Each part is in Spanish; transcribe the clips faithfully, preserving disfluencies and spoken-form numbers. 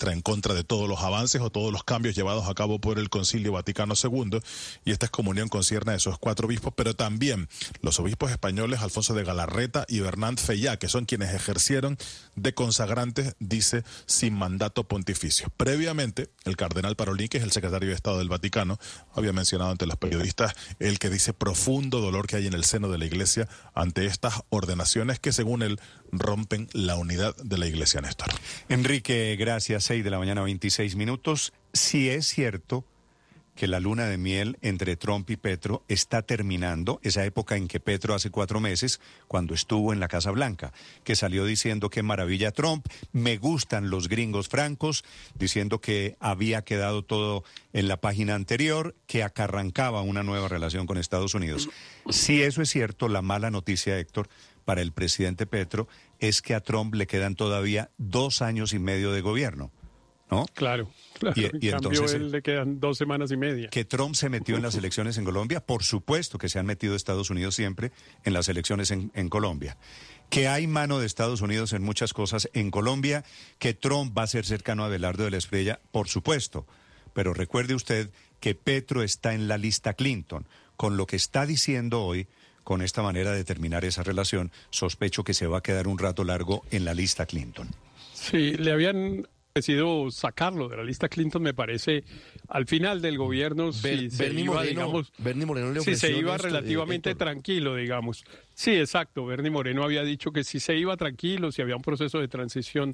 muestra en contra de todos los avances o todos los cambios llevados a cabo por el Concilio Vaticano segundo, y esta excomunión concierne a esos cuatro obispos, pero también los obispos españoles Alfonso de Galarreta y Bernat Feyá, que son quienes ejercieron de consagrantes, dice, sin mandato pontificio. Previamente, el cardenal Parolin, que es el secretario de Estado del Vaticano, había mencionado ante los periodistas el que dice profundo dolor que hay en el seno de la Iglesia ante estas ordenaciones que, según él, rompen la unidad de la Iglesia, Néstor. Enrique, gracias. seis de la mañana, veintiséis minutos. Sí es cierto que la luna de miel entre Trump y Petro está terminando, esa época en que Petro hace cuatro meses, cuando estuvo en la Casa Blanca, que salió diciendo que maravilla Trump, me gustan los gringos francos, diciendo que había quedado todo en la página anterior, que acá arrancaba una nueva relación con Estados Unidos. Si eso es cierto, la mala noticia, Héctor, para el presidente Petro, es que a Trump le quedan todavía dos años y medio de gobierno, ¿no? Claro, claro. Y, y en cambio, entonces, él le quedan dos semanas y media. ¿Que Trump se metió en las elecciones en Colombia? Por supuesto que se han metido Estados Unidos siempre en las elecciones en, en Colombia. Que hay mano de Estados Unidos en muchas cosas en Colombia, que Trump va a ser cercano a Abelardo de la Espriella, por supuesto. Pero recuerde usted que Petro está en la lista Clinton. Con lo que está diciendo hoy, con esta manera de terminar esa relación, sospecho que se va a quedar un rato largo en la lista Clinton. Sí, le habían decidido sacarlo de la lista Clinton, me parece, al final del gobierno, si Ber, se Bernie iba, Moreno, digamos, Bernie Moreno le si se iba esto, relativamente eh, tranquilo, digamos. Sí, exacto, Bernie Moreno había dicho que si se iba tranquilo, si había un proceso de transición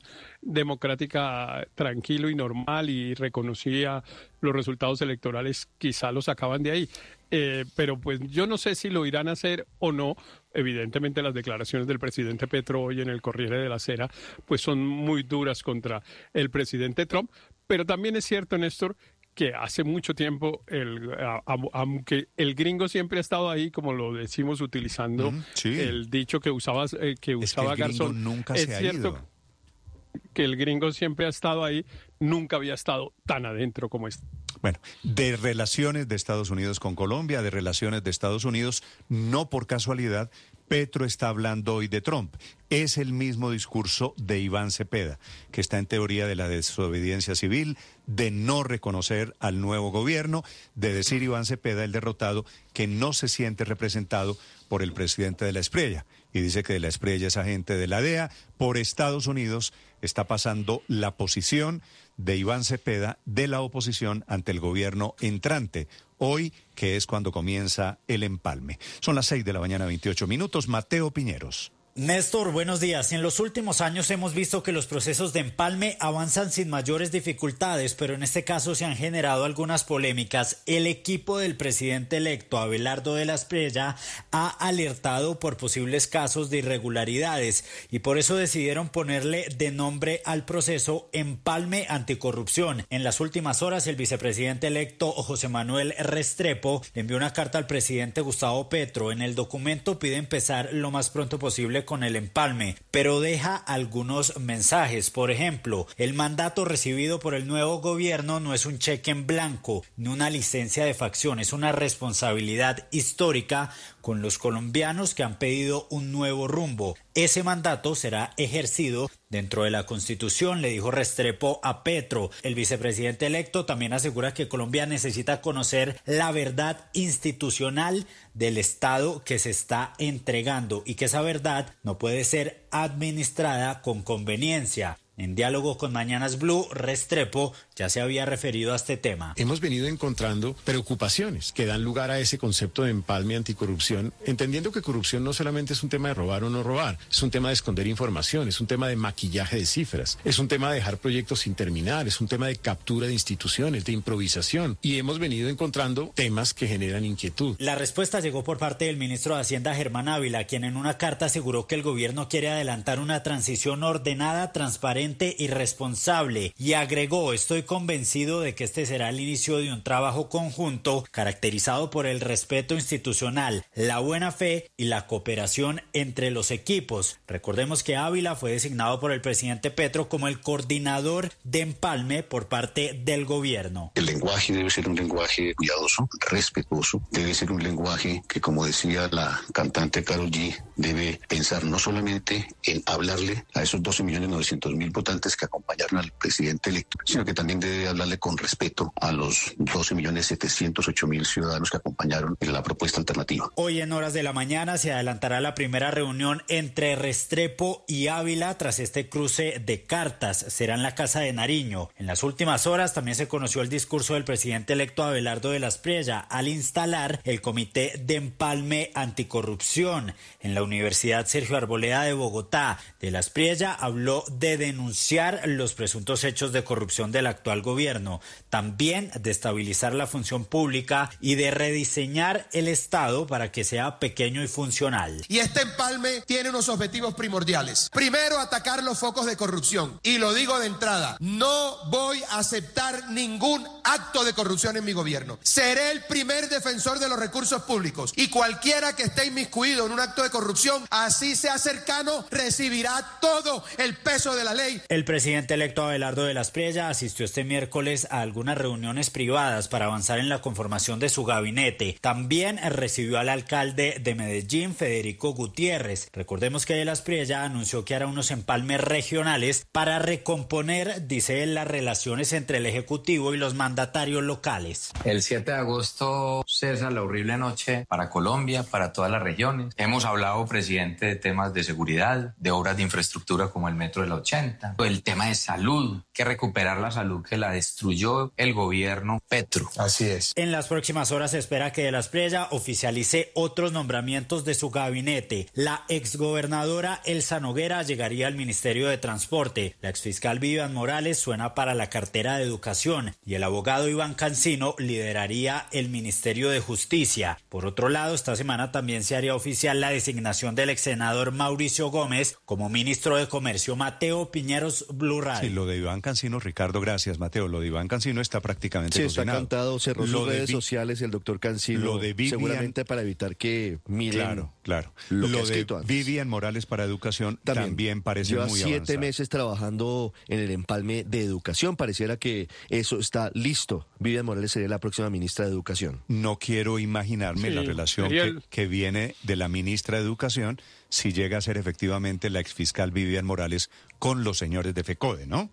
democrática tranquilo y normal y reconocía los resultados electorales, quizá lo sacaban de ahí. Eh, pero pues yo no sé si lo irán a hacer o no. Evidentemente las declaraciones del presidente Petro hoy en el Corriere de la Sera pues son muy duras contra el presidente Trump, pero también es cierto, Néstor, que hace mucho tiempo, el, a, a, aunque el gringo siempre ha estado ahí, como lo decimos utilizando mm, sí. el dicho que, usabas, eh, que usaba es que el Garzón, gringo nunca es se ha cierto ido. que el gringo siempre ha estado ahí, nunca había estado tan adentro como este. Bueno, de relaciones de Estados Unidos con Colombia, de relaciones de Estados Unidos, no por casualidad, Petro está hablando hoy de Trump. Es el mismo discurso de Iván Cepeda, que está en teoría de la desobediencia civil, de no reconocer al nuevo gobierno, de decir Iván Cepeda, el derrotado, que no se siente representado por el presidente de la Espriella. Y dice que de la Espriella es agente de la D E A. Por Estados Unidos está pasando la posición de Iván Cepeda de la oposición ante el gobierno entrante. Hoy, que es cuando comienza el empalme. Son las seis de la mañana, veintiocho minutos. Mateo Piñeros. Néstor, buenos días. En los últimos años hemos visto que los procesos de empalme avanzan sin mayores dificultades, pero en este caso se han generado algunas polémicas. El equipo del presidente electo, Abelardo de la Espriella, ha alertado por posibles casos de irregularidades y por eso decidieron ponerle de nombre al proceso Empalme Anticorrupción. En las últimas horas, el vicepresidente electo, José Manuel Restrepo, envió una carta al presidente Gustavo Petro. En el documento pide empezar lo más pronto posible con el empalme, pero deja algunos mensajes. Por ejemplo, el mandato recibido por el nuevo gobierno no es un cheque en blanco ni una licencia de facción, es una responsabilidad histórica con los colombianos que han pedido un nuevo rumbo. Ese mandato será ejercido dentro de la Constitución, le dijo Restrepo a Petro. El vicepresidente electo también asegura que Colombia necesita conocer la verdad institucional del Estado que se está entregando y que esa verdad no puede ser administrada con conveniencia. En diálogo con Mañanas Blue, Restrepo ya se había referido a este tema. Hemos venido encontrando preocupaciones que dan lugar a ese concepto de empalme anticorrupción, entendiendo que corrupción no solamente es un tema de robar o no robar, es un tema de esconder información, es un tema de maquillaje de cifras, es un tema de dejar proyectos sin terminar, es un tema de captura de instituciones, de improvisación, y hemos venido encontrando temas que generan inquietud. La respuesta llegó por parte del ministro de Hacienda, Germán Ávila, quien en una carta aseguró que el gobierno quiere adelantar una transición ordenada, transparente y responsable, y agregó: estoy convencido de que este será el inicio de un trabajo conjunto caracterizado por el respeto institucional, la buena fe y la cooperación entre los equipos. Recordemos que Ávila fue designado por el presidente Petro como el coordinador de empalme por parte del gobierno. El lenguaje debe ser un lenguaje cuidadoso, respetuoso, debe ser un lenguaje que, como decía la cantante Karol G, debe pensar no solamente en hablarle a esos doce millones novecientos mil importantes que acompañaron al presidente electo, sino que también debe hablarle con respeto a los doce millones setecientos ocho mil ciudadanos que acompañaron en la propuesta alternativa. Hoy en horas de la mañana se adelantará la primera reunión entre Restrepo y Ávila tras este cruce de cartas. Será en la Casa de Nariño. En las últimas horas también se conoció el discurso del presidente electo Abelardo de la Espriella al instalar el Comité de Empalme Anticorrupción. En la Universidad Sergio Arboleda de Bogotá, de la Espriella habló de denunciar los presuntos hechos de corrupción del actual gobierno, también de estabilizar la función pública y de rediseñar el Estado para que sea pequeño y funcional. Y este empalme tiene unos objetivos primordiales. Primero, atacar los focos de corrupción. Y lo digo de entrada, no voy a aceptar ningún acto de corrupción en mi gobierno. Seré el primer defensor de los recursos públicos y cualquiera que esté inmiscuido en un acto de corrupción, así sea cercano, recibirá todo el peso de la ley. El presidente electo Abelardo de la Espriella asistió este miércoles a algunas reuniones privadas para avanzar en la conformación de su gabinete. También recibió al alcalde de Medellín, Federico Gutiérrez. Recordemos que de la Espriella anunció que hará unos empalmes regionales para recomponer, dice él, las relaciones entre el Ejecutivo y los mandatarios locales. El siete de agosto cesa la horrible noche para Colombia, para todas las regiones. Hemos hablado, presidente, de temas de seguridad, de obras de infraestructura como el metro de la ochenta, el tema de salud, que recuperar la salud que la destruyó el gobierno Petro. Así es. En las próximas horas se espera que de la Espriella oficialice otros nombramientos de su gabinete. La exgobernadora Elsa Noguera llegaría al Ministerio de Transporte. La exfiscal Vivian Morales suena para la cartera de Educación y el abogado Iván Cancino lideraría el Ministerio de Justicia. Por otro lado, esta semana también se haría oficial la designación del ex senador Mauricio Gómez como ministro de Comercio. Mateo Piñeros, Blue Radio. Sí, lo de Iván Cancino, Ricardo, gracias, Mateo. Lo de Iván Cancino está prácticamente sí, cocinado. está cantado, cerró lo sus redes Vi- sociales el doctor Cancino, lo de Vivian, seguramente para evitar que miren claro, claro. lo, lo que ha de escrito antes. Vivian Morales para Educación también, también parece lleva muy siete avanzado. meses trabajando en el empalme de Educación. Pareciera que eso está listo. Vivian Morales sería la próxima ministra de Educación. No quiero imaginarme Sí, la relación sería que, el- que viene de la ministra de Educación si llega a ser efectivamente la exfiscal Vivian Morales con los señores de FECODE, ¿no?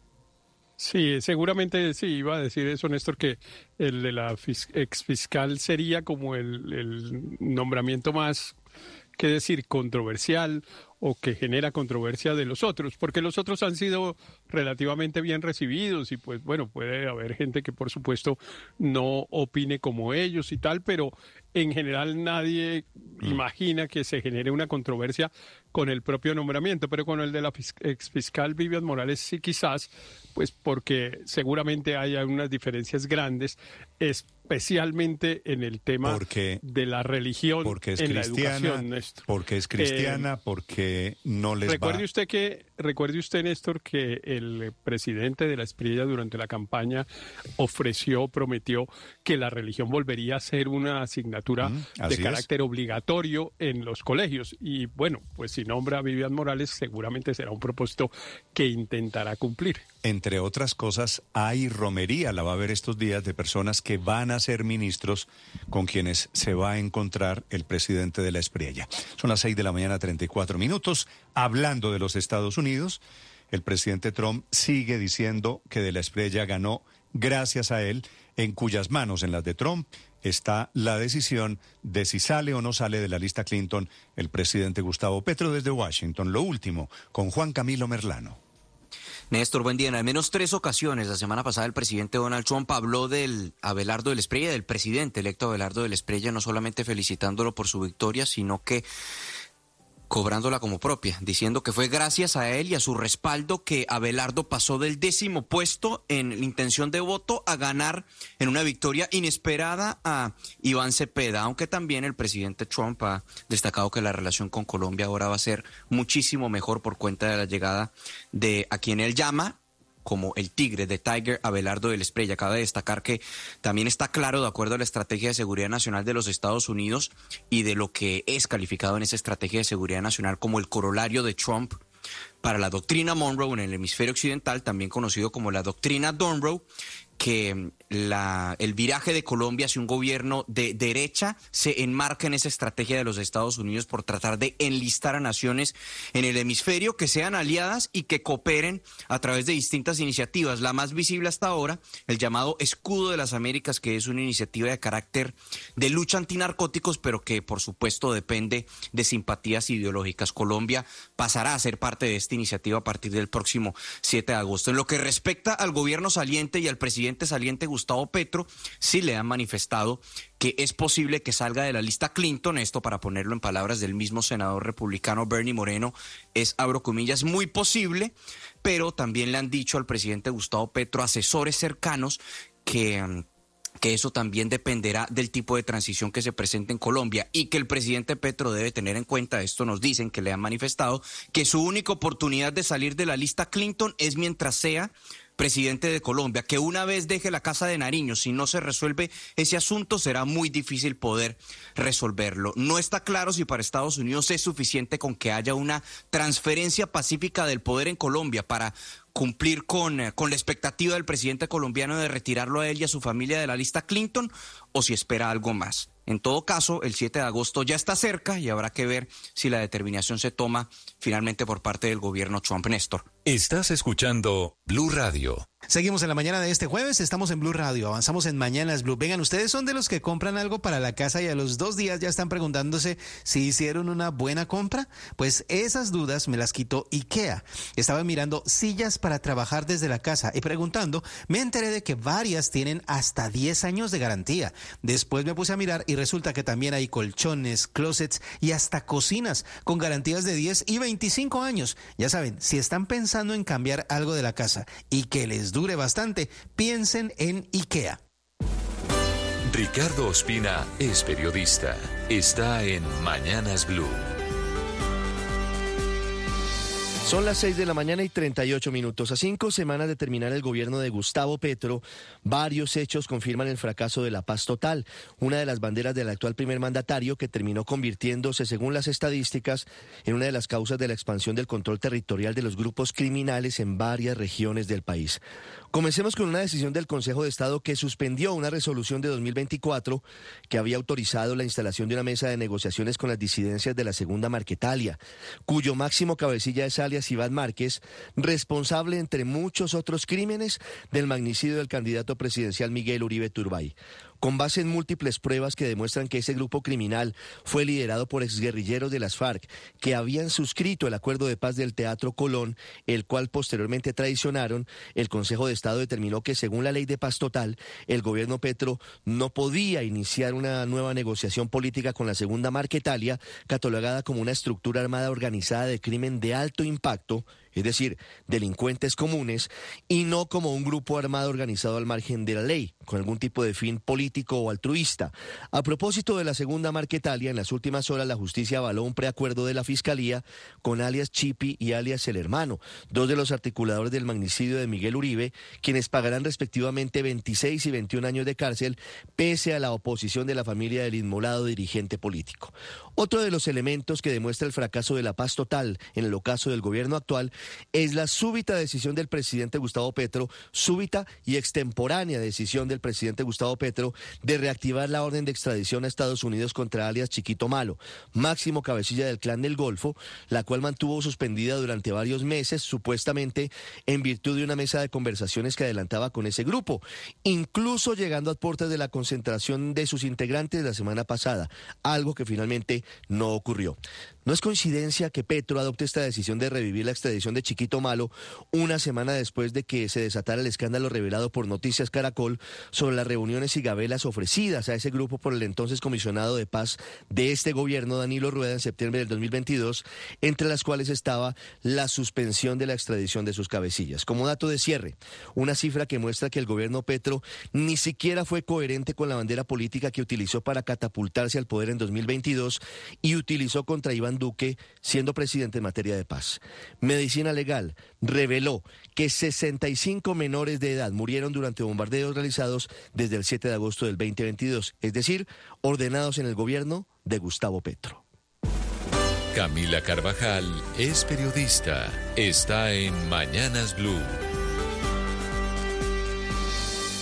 Sí, seguramente sí, iba a decir eso, Néstor, que el de la fis- exfiscal sería como el, el nombramiento más, qué decir, controversial o que genera controversia de los otros, porque los otros han sido relativamente bien recibidos y pues bueno, puede haber gente que por supuesto no opine como ellos y tal, pero en general nadie mm. imagina que se genere una controversia con el propio nombramiento, pero con el de la fis- exfiscal Vivian Morales sí quizás, pues porque seguramente hay unas diferencias grandes, especialmente en el tema porque, de la religión porque es en cristiana, la educación, Néstor. porque es cristiana, Eh, porque no les recuerde va... usted que recuerde usted, Néstor, que el presidente de la Espriella durante la campaña ofreció, prometió que la religión volvería a ser una asignatura Mm, de así es. carácter obligatorio en los colegios. Y bueno, pues si nombra a Vivian Morales, seguramente será un propósito que intentará cumplir. Entre otras cosas, hay romería, la va a haber estos días, de personas que van a ser ministros con quienes se va a encontrar el presidente de la Espriella. Son las seis de la mañana, treinta y cuatro minutos. Hablando de los Estados Unidos, el presidente Trump sigue diciendo que de la Espriella ganó gracias a él, en cuyas manos, en las de Trump, está la decisión de si sale o no sale de la lista Clinton el presidente Gustavo Petro desde Washington. Lo último, con Juan Camilo Merlano. Néstor, buen día. En al menos tres ocasiones, la semana pasada, el presidente Donald Trump habló del Abelardo de la Espriella, del presidente electo Abelardo de la Espriella, no solamente felicitándolo por su victoria, sino que cobrándola como propia, diciendo que fue gracias a él y a su respaldo que Abelardo pasó del décimo puesto en la intención de voto a ganar en una victoria inesperada a Iván Cepeda, aunque también el presidente Trump ha destacado que la relación con Colombia ahora va a ser muchísimo mejor por cuenta de la llegada de a quien él llama como el tigre de Tiger, Abelardo de la Espriella. Cabe destacar que también está claro, de acuerdo a la Estrategia de Seguridad Nacional de los Estados Unidos y de lo que es calificado en esa Estrategia de Seguridad Nacional como el corolario de Trump para la doctrina Monroe en el hemisferio occidental, también conocido como la doctrina Donroe, que la, el viraje de Colombia hacia un gobierno de derecha se enmarca en esa estrategia de los Estados Unidos por tratar de enlistar a naciones en el hemisferio que sean aliadas y que cooperen a través de distintas iniciativas. La más visible hasta ahora, el llamado Escudo de las Américas, que es una iniciativa de carácter de lucha antinarcóticos, pero que por supuesto depende de simpatías ideológicas. Colombia pasará a ser parte de esta iniciativa a partir del próximo siete de agosto. En lo que respecta al gobierno saliente y al presidente saliente Gustavo Petro, sí le han manifestado que es posible que salga de la lista Clinton. Esto, para ponerlo en palabras del mismo senador republicano Bernie Moreno, es, abro comillas, muy posible, pero también le han dicho al presidente Gustavo Petro asesores cercanos que... que eso también dependerá del tipo de transición que se presente en Colombia y que el presidente Petro debe tener en cuenta, esto nos dicen que le han manifestado, que su única oportunidad de salir de la lista Clinton es mientras sea presidente de Colombia, que una vez deje la Casa de Nariño, si no se resuelve ese asunto, será muy difícil poder resolverlo. No está claro si para Estados Unidos es suficiente con que haya una transferencia pacífica del poder en Colombia para cumplir con, con la expectativa del presidente colombiano de retirarlo a él y a su familia de la lista Clinton, o si espera algo más. En todo caso, el siete de agosto ya está cerca y habrá que ver si la determinación se toma finalmente por parte del gobierno Trump. Néstor. Estás escuchando Blue Radio. Seguimos en la mañana de este jueves, estamos en Blue Radio, avanzamos en Mañanas Blue. Vengan, ustedes son de los que compran algo para la casa y a los dos días ya están preguntándose si hicieron una buena compra. Pues esas dudas me las quitó IKEA. Estaba mirando sillas para trabajar desde la casa y preguntando, me enteré de que varias tienen hasta diez años de garantía. Después me puse a mirar y resulta que también hay colchones, closets y hasta cocinas con garantías de diez y veinticinco años. Ya saben, si están pensando en cambiar algo de la casa y que les dure bastante, piensen en IKEA. Ricardo Ospina es periodista. Está en Mañanas Blue. Son las seis de la mañana y treinta y ocho minutos. A cinco semanas de terminar el gobierno de Gustavo Petro, varios hechos confirman el fracaso de la paz total, una de las banderas del actual primer mandatario que terminó convirtiéndose, según las estadísticas, en una de las causas de la expansión del control territorial de los grupos criminales en varias regiones del país. Comencemos con una decisión del Consejo de Estado que suspendió una resolución de dos mil veinticuatro que había autorizado la instalación de una mesa de negociaciones con las disidencias de la Segunda Marquetalia, cuyo máximo cabecilla es alias Iván Márquez, responsable, entre muchos otros crímenes, del magnicidio del candidato presidencial Miguel Uribe Turbay. Con base en múltiples pruebas que demuestran que ese grupo criminal fue liderado por exguerrilleros de las FARC que habían suscrito el acuerdo de paz del Teatro Colón, el cual posteriormente traicionaron, el Consejo de Estado determinó que, según la ley de paz total, el gobierno Petro no podía iniciar una nueva negociación política con la Segunda Marquetalia, catalogada como una estructura armada organizada de crimen de alto impacto, es decir, delincuentes comunes, y no como un grupo armado organizado al margen de la ley, con algún tipo de fin político o altruista. A propósito de la Segunda Marquetalia, en las últimas horas la justicia avaló un preacuerdo de la Fiscalía con alias Chipi y alias El Hermano, dos de los articuladores del magnicidio de Miguel Uribe, quienes pagarán respectivamente veintiséis y veintiún años de cárcel, pese a la oposición de la familia del inmolado dirigente político. Otro de los elementos que demuestra el fracaso de la paz total en el ocaso del gobierno actual es la súbita decisión del presidente Gustavo Petro, súbita y extemporánea decisión del presidente Gustavo Petro de reactivar la orden de extradición a Estados Unidos contra alias Chiquito Malo, máximo cabecilla del Clan del Golfo, la cual mantuvo suspendida durante varios meses, supuestamente en virtud de una mesa de conversaciones que adelantaba con ese grupo, incluso llegando a puertas de la concentración de sus integrantes la semana pasada, algo que finalmente no ocurrió. No es coincidencia que Petro adopte esta decisión de revivir la extradición de Chiquito Malo una semana después de que se desatara el escándalo revelado por Noticias Caracol sobre las reuniones y gabelas ofrecidas a ese grupo por el entonces comisionado de paz de este gobierno, Danilo Rueda, en septiembre del dos mil veintidós, entre las cuales estaba la suspensión de la extradición de sus cabecillas. Como dato de cierre, una cifra que muestra que el gobierno Petro ni siquiera fue coherente con la bandera política que utilizó para catapultarse al poder en dos mil veintidós y utilizó contra Iván Duque siendo presidente en materia de paz. Medicina Legal reveló que sesenta y cinco menores de edad murieron durante bombardeos realizados desde el siete de agosto del veinte veintidós, es decir, ordenados en el gobierno de Gustavo Petro. Camila Carvajal es periodista. Está en Mañanas Blue.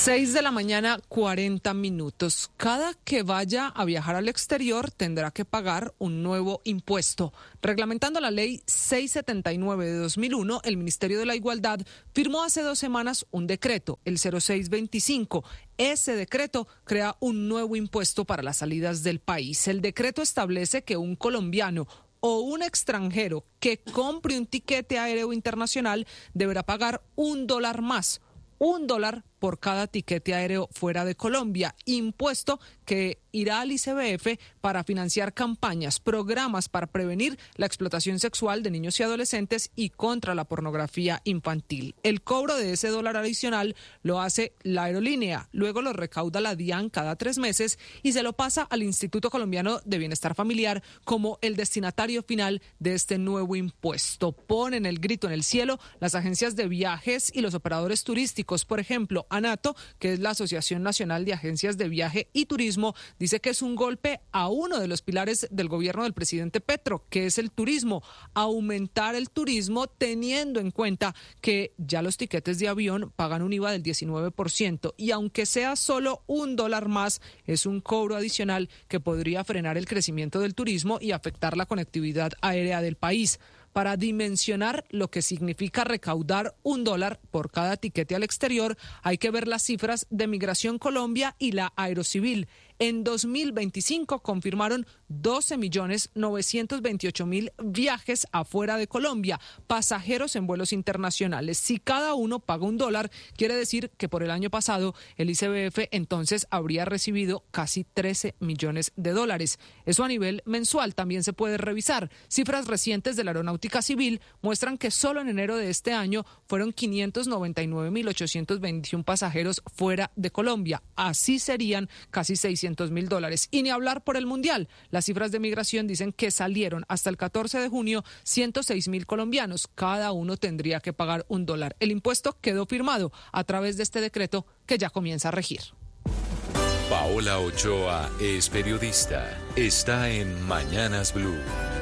seis de la mañana, cuarenta minutos. Cada que vaya a viajar al exterior tendrá que pagar un nuevo impuesto. Reglamentando la ley seiscientos setenta y nueve de dos mil uno, el Ministerio de la Igualdad firmó hace dos semanas un decreto, el cero seis veinticinco. Ese decreto crea un nuevo impuesto para las salidas del país. El decreto establece que un colombiano o un extranjero que compre un tiquete aéreo internacional deberá pagar un dólar más, un dólar por cada tiquete aéreo fuera de Colombia, impuesto que irá al I C B F para financiar campañas, programas para prevenir la explotación sexual de niños y adolescentes y contra la pornografía infantil. El cobro de ese dólar adicional lo hace la aerolínea, luego lo recauda la DIAN cada tres meses y se lo pasa al Instituto Colombiano de Bienestar Familiar como el destinatario final de este nuevo impuesto. Ponen el grito en el cielo las agencias de viajes y los operadores turísticos. Por ejemplo, ANATO, que es la Asociación Nacional de Agencias de Viaje y Turismo, dice que es un golpe a uno de los pilares del gobierno del presidente Petro, que es el turismo, aumentar el turismo teniendo en cuenta que ya los tiquetes de avión pagan un I V A del diecinueve por ciento y aunque sea solo un dólar más, es un cobro adicional que podría frenar el crecimiento del turismo y afectar la conectividad aérea del país. Para dimensionar lo que significa recaudar un dólar por cada tiquete al exterior, hay que ver las cifras de Migración Colombia y la Aerocivil. En dos mil veinticinco confirmaron doce millones novecientos veintiocho mil viajes afuera de Colombia, pasajeros en vuelos internacionales. Si cada uno paga un dólar, quiere decir que por el año pasado el I C B F entonces habría recibido casi trece millones de dólares. Eso a nivel mensual también se puede revisar. Cifras recientes de la Aeronáutica Civil muestran que solo en enero de este año fueron quinientos noventa y nueve mil ochocientos veintiuno pasajeros fuera de Colombia. Así serían casi seiscientos mil dólares. Y ni hablar por el Mundial. Las cifras de migración dicen que salieron hasta el catorce de junio ciento seis mil colombianos. Cada uno tendría que pagar un dólar. El impuesto quedó firmado a través de este decreto que ya comienza a regir. Paola Ochoa es periodista. Está en Mañanas Blue.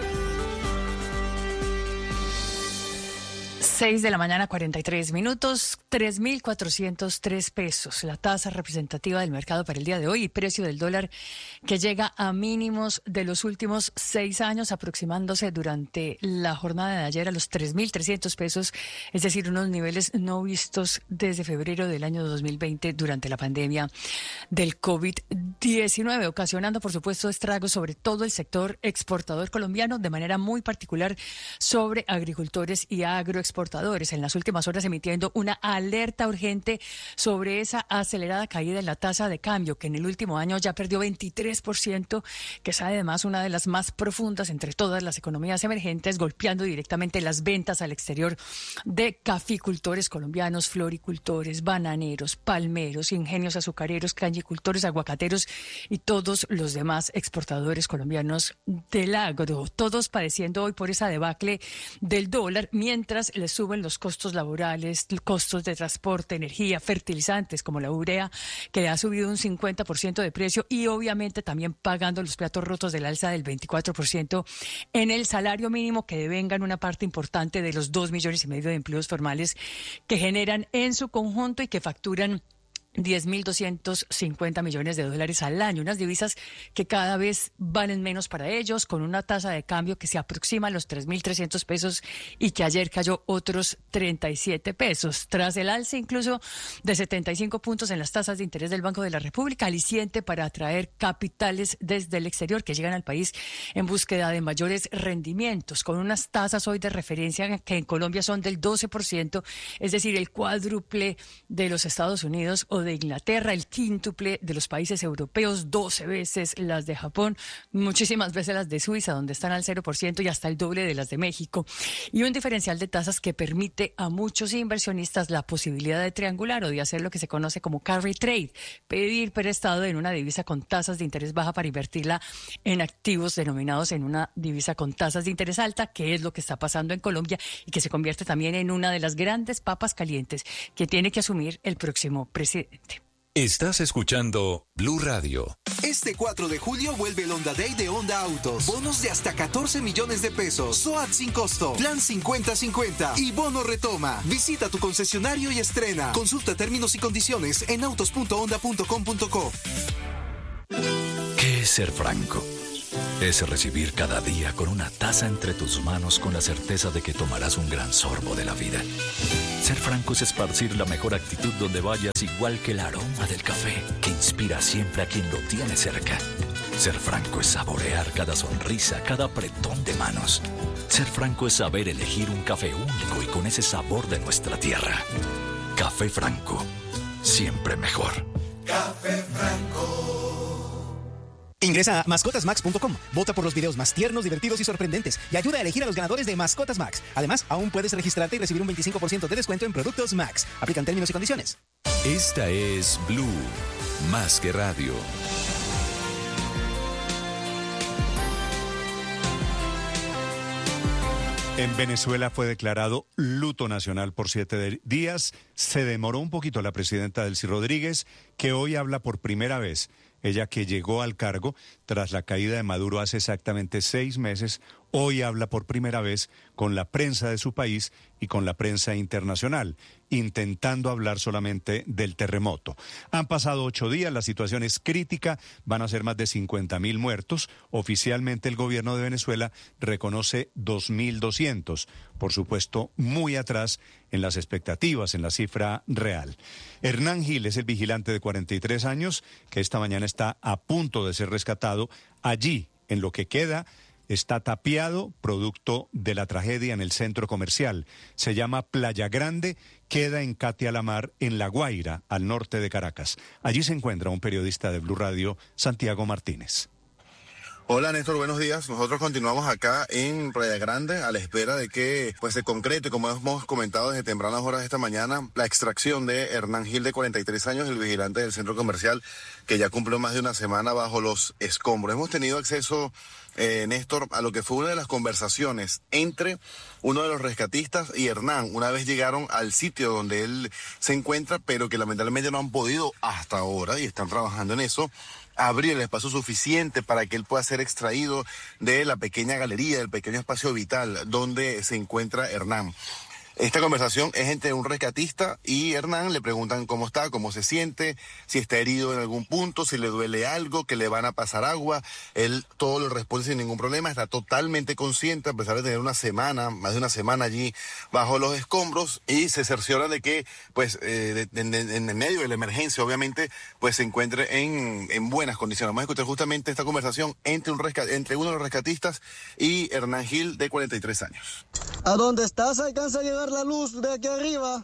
seis de la mañana, cuarenta y tres minutos, tres mil cuatrocientos tres pesos, la tasa representativa del mercado para el día de hoy y precio del dólar que llega a mínimos de los últimos seis años, aproximándose durante la jornada de ayer a los tres mil trescientos pesos, es decir, unos niveles no vistos desde febrero del año dos mil veinte durante la pandemia del COVID diecinueve, ocasionando, por supuesto, estragos sobre todo el sector exportador colombiano, de manera muy particular sobre agricultores y agroexportadores. En las últimas horas emitiendo una alerta urgente sobre esa acelerada caída en la tasa de cambio, que en el último año ya perdió veintitrés por ciento, que es además una de las más profundas entre todas las economías emergentes, golpeando directamente las ventas al exterior de caficultores colombianos, floricultores, bananeros, palmeros, ingenios azucareros, cañicultores, aguacateros y todos los demás exportadores colombianos del agro, todos padeciendo hoy por esa debacle del dólar, mientras les suben los costos laborales, costos de transporte, energía, fertilizantes como la urea, que le ha subido un cincuenta por ciento de precio y obviamente también pagando los platos rotos del alza del veinticuatro por ciento en el salario mínimo, que devengan una parte importante de los dos millones y medio de empleos formales que generan en su conjunto y que facturan diez mil doscientos cincuenta millones de dólares al año, unas divisas que cada vez valen menos para ellos, con una tasa de cambio que se aproxima a los tres mil trescientos pesos y que ayer cayó otros treinta y siete pesos, tras el alza incluso de setenta y cinco puntos en las tasas de interés del Banco de la República, aliciente para atraer capitales desde el exterior que llegan al país en búsqueda de mayores rendimientos, con unas tasas hoy de referencia que en Colombia son del doce por ciento, es decir, el cuádruple de los Estados Unidos o de Inglaterra, el quíntuple de los países europeos, doce veces las de Japón, muchísimas veces las de Suiza, donde están al cero por ciento, y hasta el doble de las de México. Y un diferencial de tasas que permite a muchos inversionistas la posibilidad de triangular o de hacer lo que se conoce como carry trade, pedir prestado en una divisa con tasas de interés baja para invertirla en activos denominados en una divisa con tasas de interés alta, que es lo que está pasando en Colombia y que se convierte también en una de las grandes papas calientes que tiene que asumir el próximo presidente. Estás escuchando Blue Radio. Este cuatro de julio vuelve el Honda Day de Honda Autos. Bonos de hasta catorce millones de pesos. SOAT sin costo. Plan cincuenta cincuenta. Y bono retoma. Visita tu concesionario y estrena. Consulta términos y condiciones en autos punto honda punto com punto co. ¿Qué es ser franco? Es recibir cada día con una taza entre tus manos con la certeza de que tomarás un gran sorbo de la vida. Ser franco es esparcir la mejor actitud donde vayas, igual que el aroma del café, que inspira siempre a quien lo tiene cerca. Ser franco es saborear cada sonrisa, cada apretón de manos. Ser franco es saber elegir un café único y con ese sabor de nuestra tierra. Café Franco, siempre mejor. Café Franco. Ingresa a mascotas max punto com, vota por los videos más tiernos, divertidos y sorprendentes y ayuda a elegir a los ganadores de Mascotas Max. Además, aún puedes registrarte y recibir un veinticinco por ciento de descuento en productos Max. Aplican términos y condiciones. Esta es Blue, más que radio. En Venezuela fue declarado luto nacional por siete días. Se demoró un poquito la presidenta Delcy Rodríguez, que hoy habla por primera vez. Ella, que llegó al cargo tras la caída de Maduro hace exactamente seis meses, hoy habla por primera vez con la prensa de su país y con la prensa internacional, intentando hablar solamente del terremoto. Han pasado ocho días, la situación es crítica, van a ser más de cincuenta mil muertos. Oficialmente el gobierno de Venezuela reconoce dos mil doscientos, por supuesto muy atrás en las expectativas, en la cifra real. Hernán Gil es el vigilante de cuarenta y tres años que esta mañana está a punto de ser rescatado. Allí, en lo que queda, está tapiado, producto de la tragedia en el centro comercial. Se llama Playa Grande, queda en Catia la Mar, en La Guaira, al norte de Caracas. Allí se encuentra un periodista de Blue Radio, Santiago Martínez. Hola Néstor, buenos días. Nosotros continuamos acá en Playa Grande a la espera de que pues se concrete, como hemos comentado desde tempranas horas de esta mañana, la extracción de Hernán Gil, de cuarenta y tres años, el vigilante del centro comercial, que ya cumplió más de una semana bajo los escombros. Hemos tenido acceso, eh, Néstor, a lo que fue una de las conversaciones entre uno de los rescatistas y Hernán, una vez llegaron al sitio donde él se encuentra, pero que lamentablemente no han podido hasta ahora, y están trabajando en eso, abrir el espacio suficiente para que él pueda ser extraído de la pequeña galería, del pequeño espacio vital donde se encuentra Hernán. Esta conversación es entre un rescatista y Hernán. Le preguntan cómo está, cómo se siente, si está herido en algún punto, si le duele algo, que le van a pasar agua. Él todo lo responde sin ningún problema, está totalmente consciente a pesar de tener una semana, más de una semana allí bajo los escombros, y se cerciora de que pues eh, de, de, de, en el medio de la emergencia obviamente pues se encuentre en, en buenas condiciones. Vamos a escuchar justamente esta conversación entre, un rescat, entre uno de los rescatistas y Hernán Gil, de cuarenta y tres años. ¿A dónde estás alcanza a llegar la luz de aquí arriba?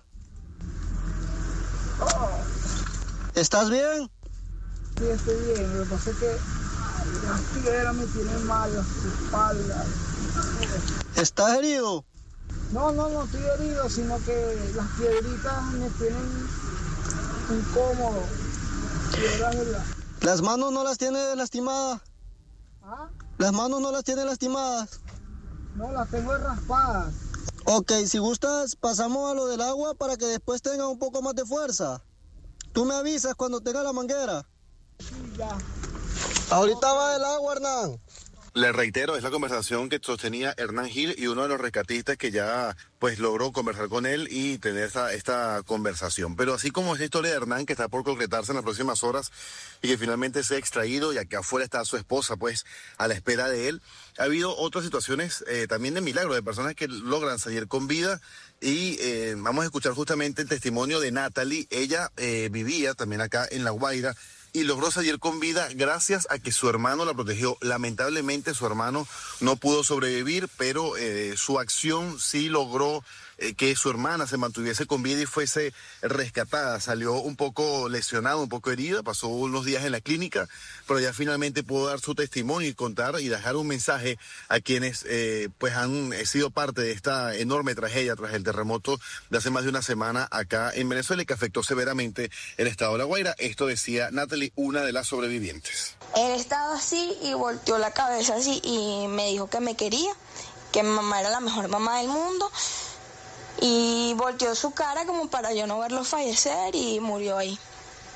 ¿Estás bien? Sí, estoy bien. Lo que pasa es que las piedras me tienen mal, las espaldas. ¿Estás herido? No, no, no estoy herido, sino que las piedritas me tienen incómodo. Piedras de la... ¿Las manos no las tiene lastimadas? ¿Ah? ¿Las manos no las tiene lastimadas? No, las tengo raspadas. Ok, si gustas, pasamos a lo del agua para que después tenga un poco más de fuerza. Tú me avisas cuando tenga la manguera. Sí, ya. Ahorita va el agua, Hernán. Le reitero, es la conversación que sostenía Hernán Gil y uno de los rescatistas que ya pues logró conversar con él y tener esta, esta conversación. Pero así como esta historia de Hernán, que está por concretarse en las próximas horas y que finalmente se ha extraído, y acá afuera está su esposa pues a la espera de él, ha habido otras situaciones eh, también de milagro, de personas que logran salir con vida. Y eh, vamos a escuchar justamente el testimonio de Natalie. Ella eh, vivía también acá en La Guaira y logró salir con vida gracias a que su hermano la protegió. Lamentablemente su hermano no pudo sobrevivir, pero eh, su acción sí logró eh, que su hermana se mantuviese con vida y fuese rescatada. Salió un poco lesionada, un poco herida, pasó unos días en la clínica, pero ya finalmente pudo dar su testimonio y contar y dejar un mensaje a quienes eh, pues han sido parte de esta enorme tragedia tras el terremoto de hace más de una semana acá en Venezuela y que afectó severamente el estado de La Guaira. Esto decía Natalie, una de las sobrevivientes. Él estaba así y volteó la cabeza así y me dijo que me quería, que mi mamá era la mejor mamá del mundo, y volteó su cara como para yo no verlo fallecer y murió ahí.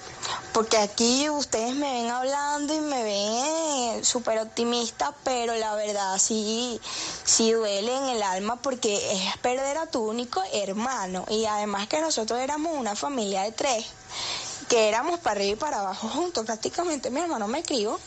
porque aquí ustedes me ven hablando y me ven súper optimista, pero la verdad sí, sí duele en el alma porque es perder a tu único hermano. Y además que nosotros éramos una familia de tres, que éramos para arriba y para abajo juntos, prácticamente mi hermano me crió.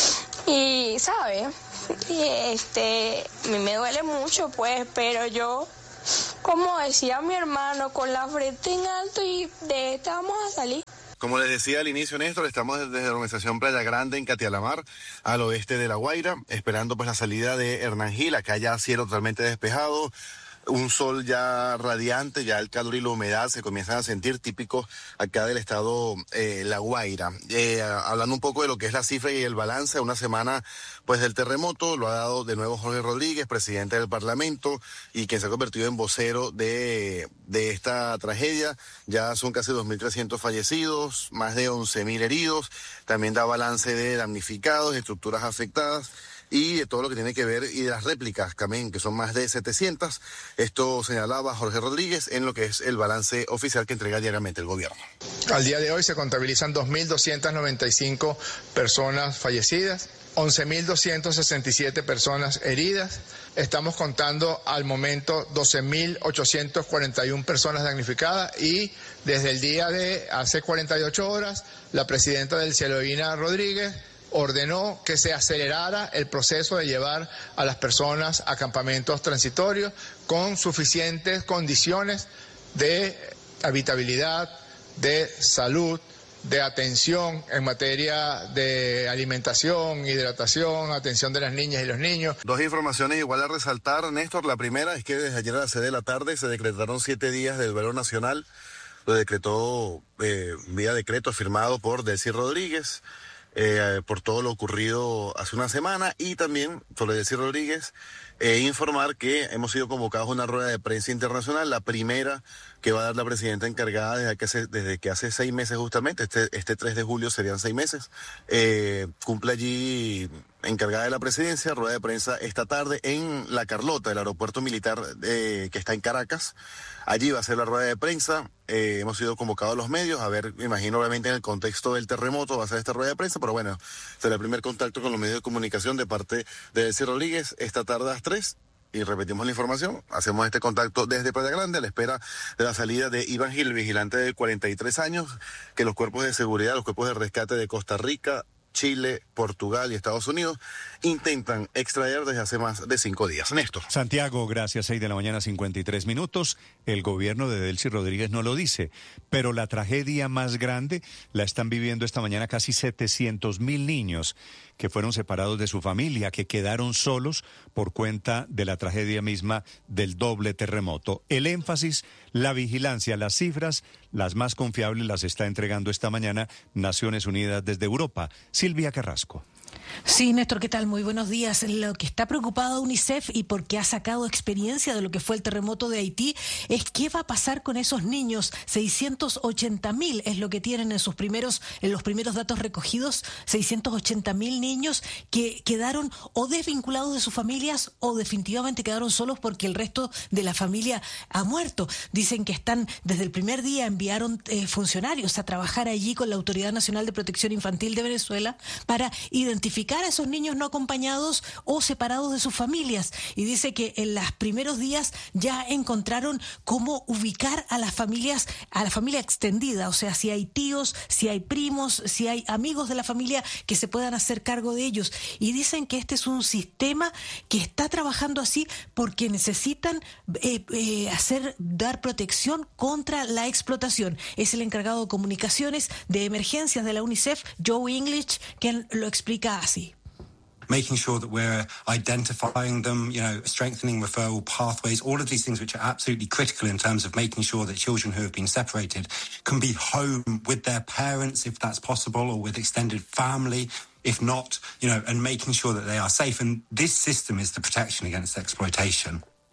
Y, ¿sabes? Y este, a mí me duele mucho, pues, pero yo, como decía mi hermano, con la frente en alto y de esta vamos a salir. Como les decía al inicio, Néstor, estamos desde la organización Playa Grande en Catialamar, al oeste de La Guaira, esperando pues la salida de Hernán Gil. Acá ya cielo totalmente despejado, un sol ya radiante, ya el calor y la humedad se comienzan a sentir típicos acá del estado eh, La Guaira. Eh, hablando un poco de lo que es la cifra y el balance, una semana pues del terremoto, lo ha dado de nuevo Jorge Rodríguez, presidente del Parlamento, y quien se ha convertido en vocero de, de esta tragedia. Ya son casi dos mil trescientos fallecidos, más de once mil heridos, también da balance de damnificados, estructuras afectadas, y de todo lo que tiene que ver, y de las réplicas también, que son más de setecientas. Esto señalaba Jorge Rodríguez en lo que es el balance oficial que entrega diariamente el gobierno. Al día de hoy se contabilizan dos mil doscientas noventa y cinco personas fallecidas, once mil doscientas sesenta y siete personas heridas. Estamos contando al momento doce mil ochocientas cuarenta y una personas damnificadas, y desde el día de hace cuarenta y ocho horas, la presidenta del Cielo Divina Rodríguez ordenó que se acelerara el proceso de llevar a las personas a campamentos transitorios con suficientes condiciones de habitabilidad, de salud, de atención en materia de alimentación, hidratación, atención de las niñas y los niños. Dos informaciones igual a resaltar, Néstor. La primera es que desde ayer a las seis de la tarde se decretaron siete días del duelo nacional. Lo decretó eh, vía decreto firmado por Delcy Rodríguez. Eh, por todo lo ocurrido hace una semana, y también sobre Delcy Rodríguez eh, informar que hemos sido convocados a una rueda de prensa internacional, la primera que va a dar la presidenta encargada desde que hace, desde que hace seis meses justamente, este, este tres de julio serían seis meses, eh, cumple allí encargada de la presidencia, rueda de prensa esta tarde en La Carlota, el aeropuerto militar eh, que está en Caracas. Allí va a ser la rueda de prensa. Eh, hemos sido convocados a los medios, a ver, me imagino obviamente en el contexto del terremoto va a ser esta rueda de prensa, pero bueno, será el primer contacto con los medios de comunicación de parte de Delcy Rodríguez esta tarde a las tres. Y repetimos la información, hacemos este contacto desde Playa Grande a la espera de la salida de Iván Gil, vigilante de cuarenta y tres años, que los cuerpos de seguridad, los cuerpos de rescate de Costa Rica, Chile, Portugal y Estados Unidos intentan extraer desde hace más de cinco días. Néstor. Santiago, gracias. Seis de la mañana, cincuenta y tres minutos. El gobierno de Delcy Rodríguez no lo dice, pero la tragedia más grande la están viviendo esta mañana casi setecientos mil niños que fueron separados de su familia, que quedaron solos por cuenta de la tragedia misma del doble terremoto. El énfasis, la vigilancia, las cifras, las más confiables las está entregando esta mañana Naciones Unidas desde Europa. Silvia Carrasco. Sí, Néstor, ¿qué tal? Muy buenos días. Lo que está preocupado UNICEF, y porque ha sacado experiencia de lo que fue el terremoto de Haití, es qué va a pasar con esos niños. seiscientos ochenta mil es lo que tienen en sus primeros, en los primeros datos recogidos, seiscientos ochenta mil niños que quedaron o desvinculados de sus familias o definitivamente quedaron solos porque el resto de la familia ha muerto. Dicen que están, desde el primer día enviaron eh, funcionarios a trabajar allí con la Autoridad Nacional de Protección Infantil de Venezuela para identificar a esos niños no acompañados o separados de sus familias, y dice que en los primeros días ya encontraron cómo ubicar a las familias, a la familia extendida, o sea, si hay tíos, si hay primos, si hay amigos de la familia que se puedan hacer cargo de ellos, y dicen que este es un sistema que está trabajando así porque necesitan eh, eh, hacer, dar protección contra la explotación. Es el encargado de comunicaciones de emergencias de la UNICEF, Joe English, quien lo explica así. Making sure that we're identifying them, you know, strengthening referral pathways, all of these things which are absolutely critical in terms of making sure that children who have been separated can be home with their parents if that's possible, or with extended family if not, you know, and making sure that they are safe. And this system is the protection against exploitation.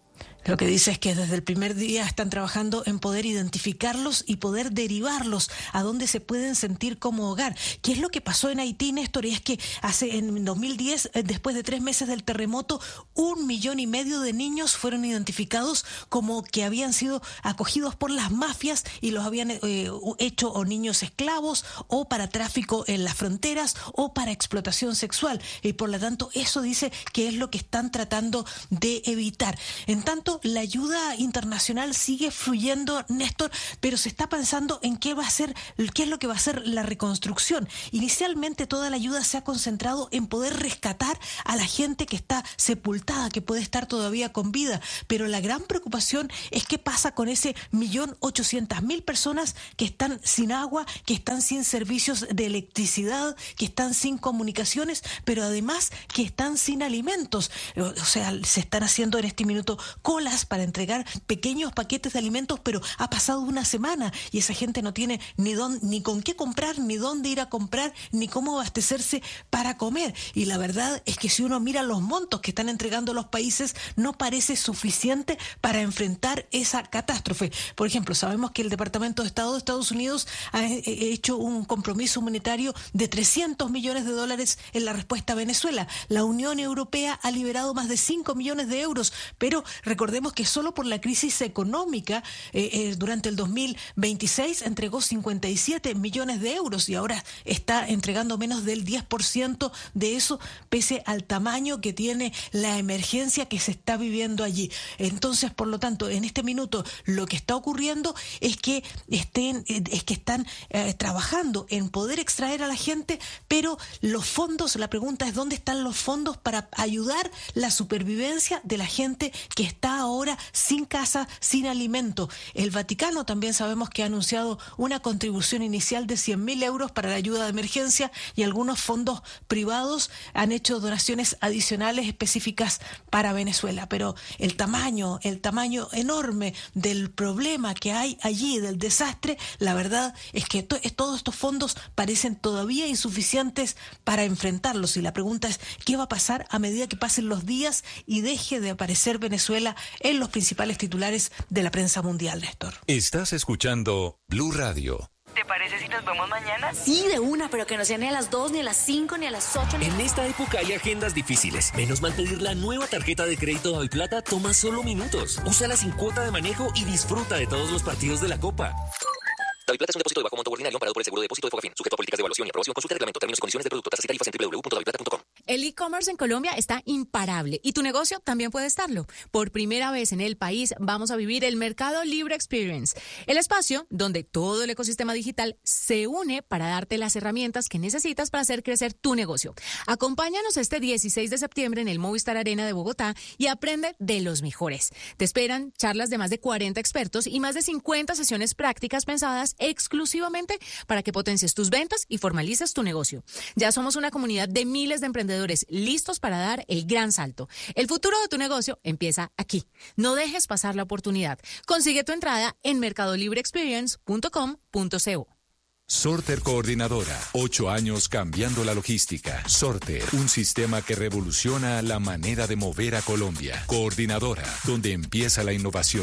Lo que dice es que desde el primer día están trabajando en poder identificarlos y poder derivarlos a donde se pueden sentir como hogar. ¿Qué es lo que pasó en Haití, Néstor? Y es que hace en dos mil diez, después de tres meses del terremoto, un millón y medio de niños fueron identificados como que habían sido acogidos por las mafias y los habían eh, hecho o niños esclavos o para tráfico en las fronteras o para explotación sexual. Y por lo tanto, eso dice que es lo que están tratando de evitar. En tanto, la ayuda internacional sigue fluyendo, Néstor, pero se está pensando en qué va a ser, qué es lo que va a ser la reconstrucción. Inicialmente toda la ayuda se ha concentrado en poder rescatar a la gente que está sepultada, que puede estar todavía con vida, pero la gran preocupación es qué pasa con ese millón ochocientas mil personas que están sin agua, que están sin servicios de electricidad, que están sin comunicaciones, pero además que están sin alimentos. O sea, se están haciendo en este minuto colas para entregar pequeños paquetes de alimentos, pero ha pasado una semana y esa gente no tiene ni dónde, ni con qué comprar, ni dónde ir a comprar, ni cómo abastecerse para comer. Y la verdad es que si uno mira los montos que están entregando los países, no parece suficiente para enfrentar esa catástrofe. Por ejemplo, sabemos que el Departamento de Estado de Estados Unidos ha hecho un compromiso humanitario de trescientos millones de dólares en la respuesta a Venezuela. La Unión Europea ha liberado más de cinco millones de euros, pero recordemos que solo por la crisis económica eh, eh, durante el dos mil veintiséis entregó cincuenta y siete millones de euros y ahora está entregando menos del diez por ciento de eso, pese al tamaño que tiene la emergencia que se está viviendo allí. Entonces, por lo tanto, en este minuto lo que está ocurriendo es que estén, es que están eh, trabajando en poder extraer a la gente, pero los fondos, la pregunta es dónde están los fondos para ayudar la supervivencia de la gente que está ahora sin casa, sin alimento. El Vaticano también sabemos que ha anunciado una contribución inicial de cien mil euros para la ayuda de emergencia y algunos fondos privados han hecho donaciones adicionales específicas para Venezuela. Pero el tamaño, el tamaño enorme del problema que hay allí, del desastre, la verdad es que to- todos estos fondos parecen todavía insuficientes para enfrentarlos. Y la pregunta es, ¿qué va a pasar a medida que pasen los días y deje de aparecer Venezuela en los principales titulares de la prensa mundial, Néstor? Estás escuchando Blue Radio. ¿Te parece si nos vemos mañana? Sí, de una, pero que no sea ni a las dos, ni a las cinco, ni a las ocho. Ni... En esta época hay agendas difíciles. Menos mal pedir la nueva tarjeta de crédito Daviplata toma solo minutos. Úsala sin cuota de manejo y disfruta de todos los partidos de la Copa. Daviplata es un depósito de bajo monto ordinario amparado por el seguro de depósito de Fogafín, sujeto a políticas de evaluación y aprobación. Consulta el reglamento, términos y condiciones del producto, tasas y tarifas en doble u doble u doble u punto daviplata punto com. El e-commerce en Colombia está imparable y tu negocio también puede estarlo. Por primera vez en el país vamos a vivir el Mercado Libre Experience, el espacio donde todo el ecosistema digital se une para darte las herramientas que necesitas para hacer crecer tu negocio. Acompáñanos este dieciséis de septiembre en el Movistar Arena de Bogotá y aprende de los mejores. Te esperan charlas de más de cuarenta expertos y más de cincuenta sesiones prácticas pensadas exclusivamente para que potencies tus ventas y formalices tu negocio. Ya somos una comunidad de miles de emprendedores listos para dar el gran salto. El futuro de tu negocio empieza aquí. No dejes pasar la oportunidad. Consigue tu entrada en mercado libre experience punto com punto co. Sorter Coordinadora, ocho años cambiando la logística. Sorter, un sistema que revoluciona la manera de mover a Colombia. Coordinadora, donde empieza la innovación.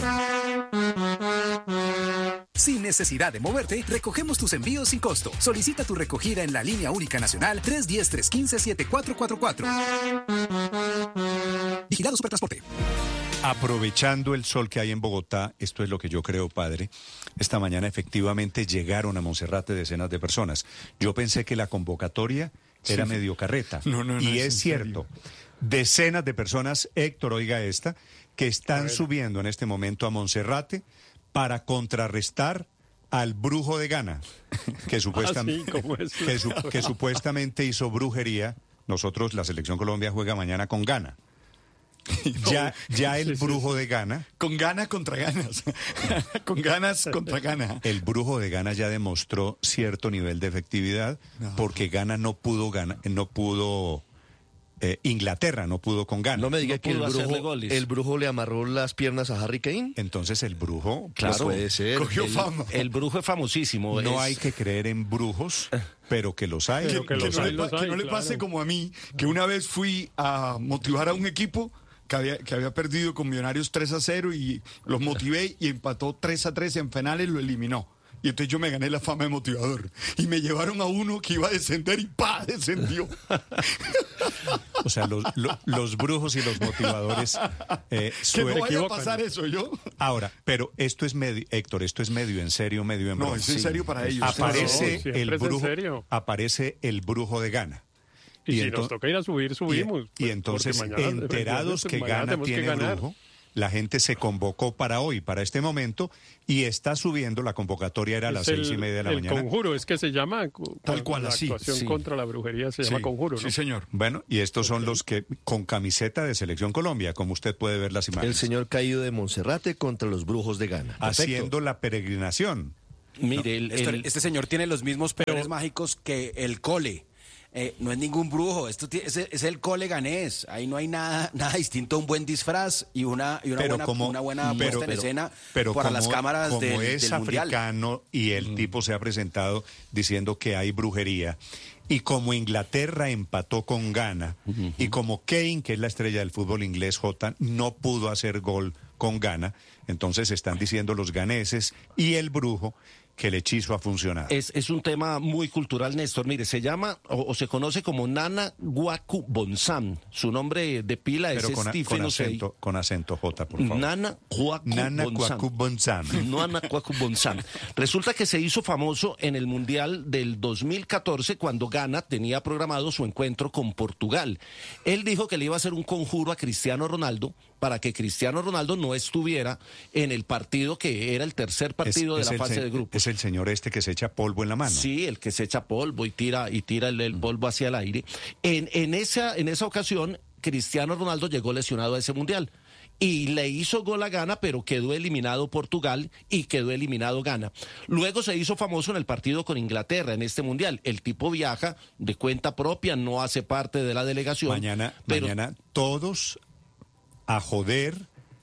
Sin necesidad de moverte, recogemos tus envíos sin costo. Solicita tu recogida en la línea única nacional tres uno cero, tres uno cinco, siete cuatro cuatro cuatro. Vigilado Supertransporte. Aprovechando el sol que hay en Bogotá, esto es lo que yo creo, padre, esta mañana efectivamente llegaron a Monserrate decenas de personas. Yo pensé que la convocatoria era sí. medio carreta. No, no, no, y es, es cierto, decenas de personas, Héctor, oiga esta, que están subiendo en este momento a Monserrate para contrarrestar al brujo de Ghana, que, supuestamente, ah, sí, que, su, que supuestamente hizo brujería. Nosotros, la Selección Colombia juega mañana con Ghana. No, ya ya el sí, brujo sí, sí. de Ghana. Con Ghana contra ganas. Con ganas contra Ghana. El brujo de Ghana ya demostró cierto nivel de efectividad no. porque Ghana no pudo Ghana, no pudo eh, Inglaterra no pudo con Ghana. No me diga no que el brujo, el brujo le amarró las piernas a Harry Kane. Entonces el brujo, claro, pues puede ser. Cogió el, fama. El brujo es famosísimo. No es... hay que creer en brujos, pero que los hay. Que, que, que, los no, hay. Le, que no le pase claro. como a mí, que una vez fui a motivar a un equipo que había, que había perdido con Millonarios tres a cero y los motivé y empató tres a tres en penales y lo eliminó. Y entonces yo me gané la fama de motivador. Y me llevaron a uno que iba a descender y ¡pa! Descendió. O sea, los, los, los brujos y los motivadores eh, que no vaya a pasar eso, yo. Ahora, pero esto es medio, Héctor, esto es medio en serio, medio en broma. No, es en serio para ellos. Aparece, no, el brujo, en serio. aparece el brujo de Ghana. Y, y si ento- nos toca ir a subir, subimos. Y, pues, y entonces, mañana, enterados que mañana Ghana tiene que brujo, la gente se convocó para hoy, para este momento, y está subiendo, la convocatoria era a las es seis el, y media de la el mañana. Conjuro, es que se llama, tal cual la así. actuación Sí. contra la brujería se Sí, llama Conjuro, ¿no? Sí, señor. Bueno, y estos son los que, con camiseta de Selección Colombia, como usted puede ver las imágenes. El señor caído de Monserrate contra los brujos de Ghana. Haciendo la peregrinación. Mire, el, el, este señor tiene los mismos poderes mágicos que el cole. Eh, no es ningún brujo, esto t- es, es el cole ganés. Ahí no hay nada nada distinto a un buen disfraz y una, y una pero buena, como, una buena pero, puesta en pero, escena pero para como, las cámaras como del, es del mundial. africano y el mm. tipo se ha presentado diciendo que hay brujería. Y como Inglaterra empató con Ghana, uh-huh. y como Kane, que es la estrella del fútbol inglés, Jota, no pudo hacer gol con Ghana, entonces están diciendo los ganeses y el brujo que el hechizo ha funcionado. Es, es un tema muy cultural, Néstor. Mire, se llama o, o se conoce como Nana Gwaku Bonsam. Su nombre de pila Pero es con, Stephen con Osei. acento, con acento J, por favor. Nana Gwaku Nana Bonsam. Gwaku Bonsam. Nana Gwaku Bonsam. Resulta que se hizo famoso en el Mundial del dos mil catorce cuando Ghana tenía programado su encuentro con Portugal. Él dijo que le iba a hacer un conjuro a Cristiano Ronaldo para que Cristiano Ronaldo no estuviera en el partido que era el tercer partido es, de es la fase se, de grupos. Es el señor este que se echa polvo en la mano. Sí, el que se echa polvo y tira y tira el, el polvo hacia el aire. En, en, esa, en esa ocasión, Cristiano Ronaldo llegó lesionado a ese mundial. Y le hizo gol a Ghana, pero quedó eliminado Portugal y quedó eliminado Ghana. Luego se hizo famoso en el partido con Inglaterra en este mundial. El tipo viaja de cuenta propia, no hace parte de la delegación. Mañana, pero... mañana todos a joder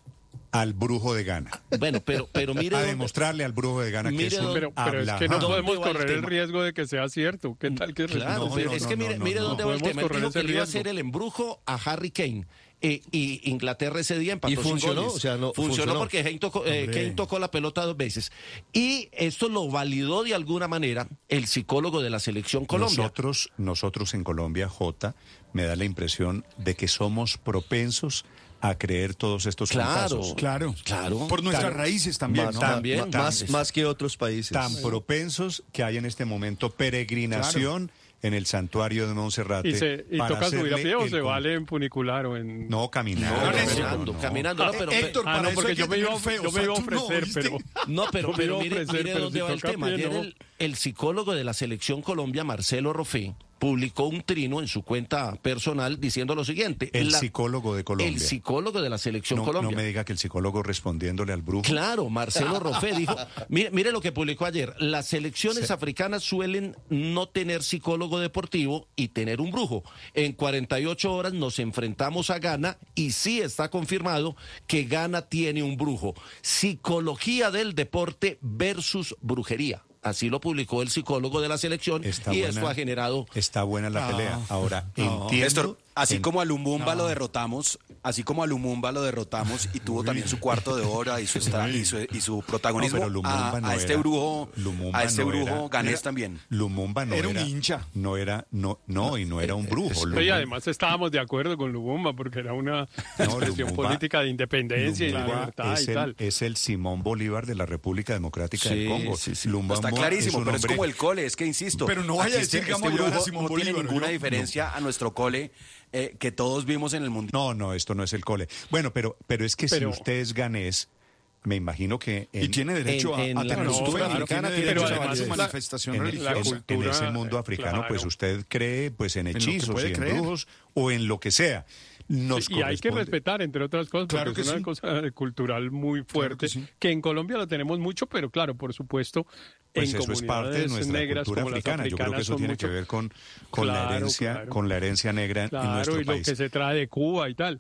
al brujo de Ghana. Bueno, pero, pero mire... a dónde... demostrarle al brujo de Ghana que es un Pero, pero es que no podemos correr el, el riesgo de que sea cierto. ¿Qué tal que Claro, no, pero no, es no, que no, mire, no, mire no, dónde no va el tema. Él dijo que le iba a hacer riesgo. el embrujo a Harry Kane. Eh, y Inglaterra ese día empató ¿Y funcionó? sin goles. O sea, no, funcionó, funcionó porque Kane tocó, eh, Kane tocó la pelota dos veces. Y esto lo validó de alguna manera el psicólogo de la selección Colombia. Nosotros, nosotros en Colombia, Jota, me da la impresión de que somos propensos a creer todos estos claro, casos. Claro, claro. Por nuestras tan, raíces también, más, ¿no? También, tan, más, más que otros países. Tan propensos que hay en este momento peregrinación claro. en el santuario de Monserrate. ¿Y, se, y toca subir a pie o se con... vale en funicular o en...? No, caminando. No, caminando, no. caminando. No, pero, Héctor, ah, no, porque yo me, iba, feo, yo me iba a ofrecer, no, pero... No, pero, pero mire, ofrecer, mire pero dónde si va el tema. Pie, Ayer no. el, el psicólogo de la selección Colombia, Marcelo Rofé, publicó un trino en su cuenta personal diciendo lo siguiente. El la, psicólogo de Colombia. El psicólogo de la selección no, Colombia. No me diga que el psicólogo respondiéndole al brujo. Claro, Marcelo Rofé dijo, mire, mire lo que publicó ayer, las selecciones sí. africanas suelen no tener psicólogo deportivo y tener un brujo. En cuarenta y ocho horas nos enfrentamos a Ghana y sí está confirmado que Ghana tiene un brujo. Psicología del deporte versus brujería. Así lo publicó el psicólogo de la selección está y buena, esto ha generado... Está buena la no, pelea. Ahora, no. entiendo... Néstor, así en... como a Lumumba no. lo derrotamos, así como a Lumumba lo derrotamos y tuvo también su cuarto de hora y su, esta, y su, y su protagonismo, no, Lumumba a, no a este era, brujo, Lumumba a este no brujo era, ganés era, también. Lumumba no era, era un hincha. No era, no, no, y no era un brujo. Pero y además estábamos de acuerdo con Lumumba porque era una no, expresión Lumumba, política de independencia Lumumba y libertad es y el, tal. Es el Simón Bolívar de la República Democrática sí, del Congo. Sí, sí. Lumumba Está clarísimo, es pero hombre... es como el cole, es que insisto. Pero no vaya a decir este, que vamos este a llevar a brujo Simón no Bolívar. tiene ninguna yo, diferencia no. a nuestro cole eh, que todos vimos en el mundial. No, no, esto no es el cole. Bueno, pero, pero es que pero, si usted es ganés, me imagino que... En, y tiene derecho en, a, en a tener la su cultura africana, tiene derecho pero a su la, manifestación en, religiosa. En, cultura, en ese mundo africano, claro. pues usted cree pues en hechizos en y en creer. brujos o en lo que sea. Nos sí, y hay que respetar, entre otras cosas, porque claro es una sí. cosa cultural muy fuerte, claro que, sí. que en Colombia lo tenemos mucho, pero claro, por supuesto, pues en eso es parte de nuestra negras cultura como africana. Yo creo que eso tiene mucho... que ver con, con, claro, la herencia, claro. con la herencia negra claro, en nuestro y país. Lo que se trae de Cuba y tal.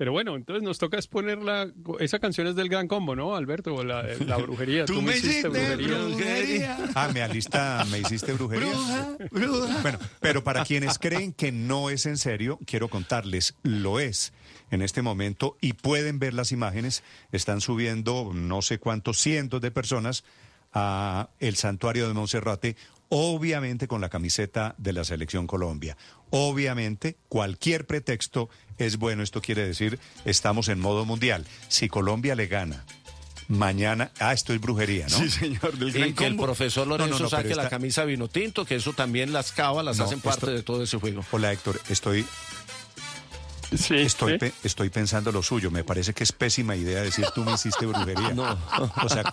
Pero bueno, entonces nos toca exponer la... Esa canción es del Gran Combo, ¿no, Alberto? O la, la brujería. Tú, Tú me hiciste brujería. brujería. Ah, me alista, me hiciste brujería. Bruja, bruja. Bueno, pero para quienes creen que no es en serio, quiero contarles, lo es en este momento y pueden ver las imágenes. Están subiendo no sé cuántos cientos de personas a el santuario de Monserrate, obviamente con la camiseta de la Selección Colombia. Obviamente, cualquier pretexto es bueno. Esto quiere decir, estamos en modo mundial. Si Colombia le gana mañana... Ah, esto es brujería, ¿no? Sí, señor. Del Gran y que Combo. el profesor Lorenzo no, no, no, saque esta... la camisa vino tinto, que eso también las cábalas no, hacen parte esto... de todo ese juego. Hola, Héctor. Estoy... Sí, estoy, ¿sí? pe estoy pensando lo suyo. Me parece que es pésima idea decir tú me hiciste brujería. No. O sea,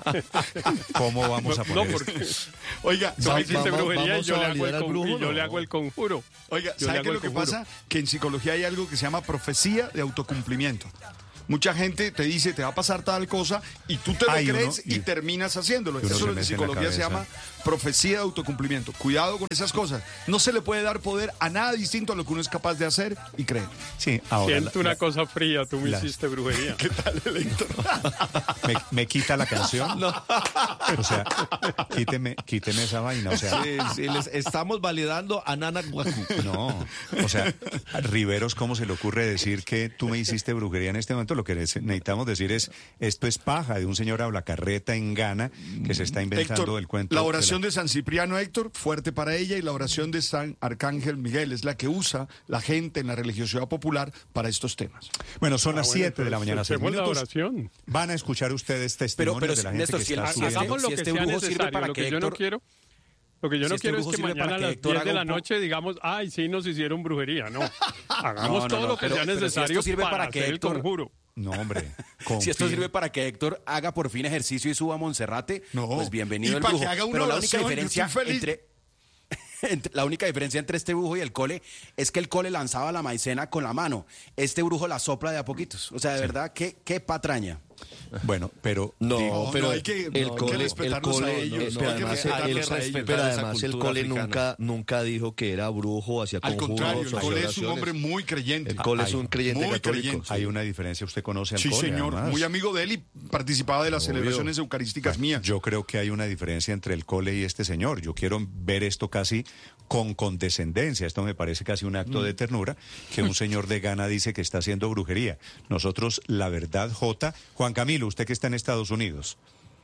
¿cómo vamos a poner No, porque... esto? Oiga, tú me hiciste vamos, brujería vamos y yo, a le hago, el al brujo, y yo no. le hago el conjuro. Oiga, Yo ¿sabe le qué hago es lo el que conjuro. pasa? Que en psicología hay algo que se llama profecía de autocumplimiento. Mucha gente te dice, te va a pasar tal cosa, y tú te lo Hay crees uno, y, y terminas haciéndolo. y uno Eso se en mete en la psicología se cabeza. llama profecía de autocumplimiento. Cuidado con esas cosas. No se le puede dar poder a nada distinto a lo que uno es capaz de hacer y creer. Sí, ahora... Siento una cosa fría, tú me la- hiciste brujería. ¿Qué tal, Héctor? ¿Me, me quita la canción? No. O sea, quíteme, quíteme esa vaina. O sea, Sí, sí, les estamos validando a Nana Guacu. no. O sea, Riveros, ¿cómo se le ocurre decir que tú me hiciste brujería en este momento? Lo que necesitamos decir es, esto es paja de un señor hablacarreta en Ghana que se está inventando Héctor, el cuento. la de oración de, San Cipriano, Héctor, fuerte para ella, y la oración de San Arcángel Miguel es la que usa la gente en la religiosidad popular para estos temas. Bueno, son Ah, las bueno, siete de la mañana, seis hacemos la minutos. oración. Van a escuchar ustedes Pero, testimonios pero de la gente Néstor, que si, está el- si subiendo. Hagamos lo si que este sea brujo sirve necesario. para Lo que que yo no Héctor... quiero... Lo que yo Si no este quiero es brujo que sirve mañana para a que las Héctor diez de haga la un po- noche digamos, ay, sí, nos hicieron brujería. No, hagamos No, no, todo no, lo que pero- sea pero si necesario esto sirve para, para que hacer Héctor- el conjuro. No, hombre. Si esto confíen. sirve para que Héctor haga por fin ejercicio y suba a Monserrate, No. pues bienvenido Y el para brujo. que haga una Pero la oración, única yo diferencia estoy feliz. entre, entre- la única diferencia entre este brujo y el cole es que el cole lanzaba la maicena con la mano. Este brujo la sopla de a poquitos. O sea, de verdad, qué, qué patraña. Bueno, pero No, digo, pero no, hay que- el no, hay que cole, el respetarlos a cole, ellos, eh, no, pero hay que además, respetar- el, hay que respetar pero esa además el cultura cole africana. nunca, nunca dijo que era brujo, hacía Al conjuros, contrario, el hacía cole es un oraciones. hombre muy creyente. El cole es Ay, un creyente muy católico. creyente. hay una diferencia. Usted conoce al Sí, cole, señor, además. muy amigo de él y participaba de las Obvio. celebraciones eucarísticas mías. Yo creo que hay una diferencia entre el cole y este señor. Yo quiero ver esto casi con condescendencia. Esto me parece casi un acto Mm. de ternura, que un señor de Ghana dice que está haciendo brujería. Nosotros, la verdad, J. Juan Camilo, usted que está en Estados Unidos.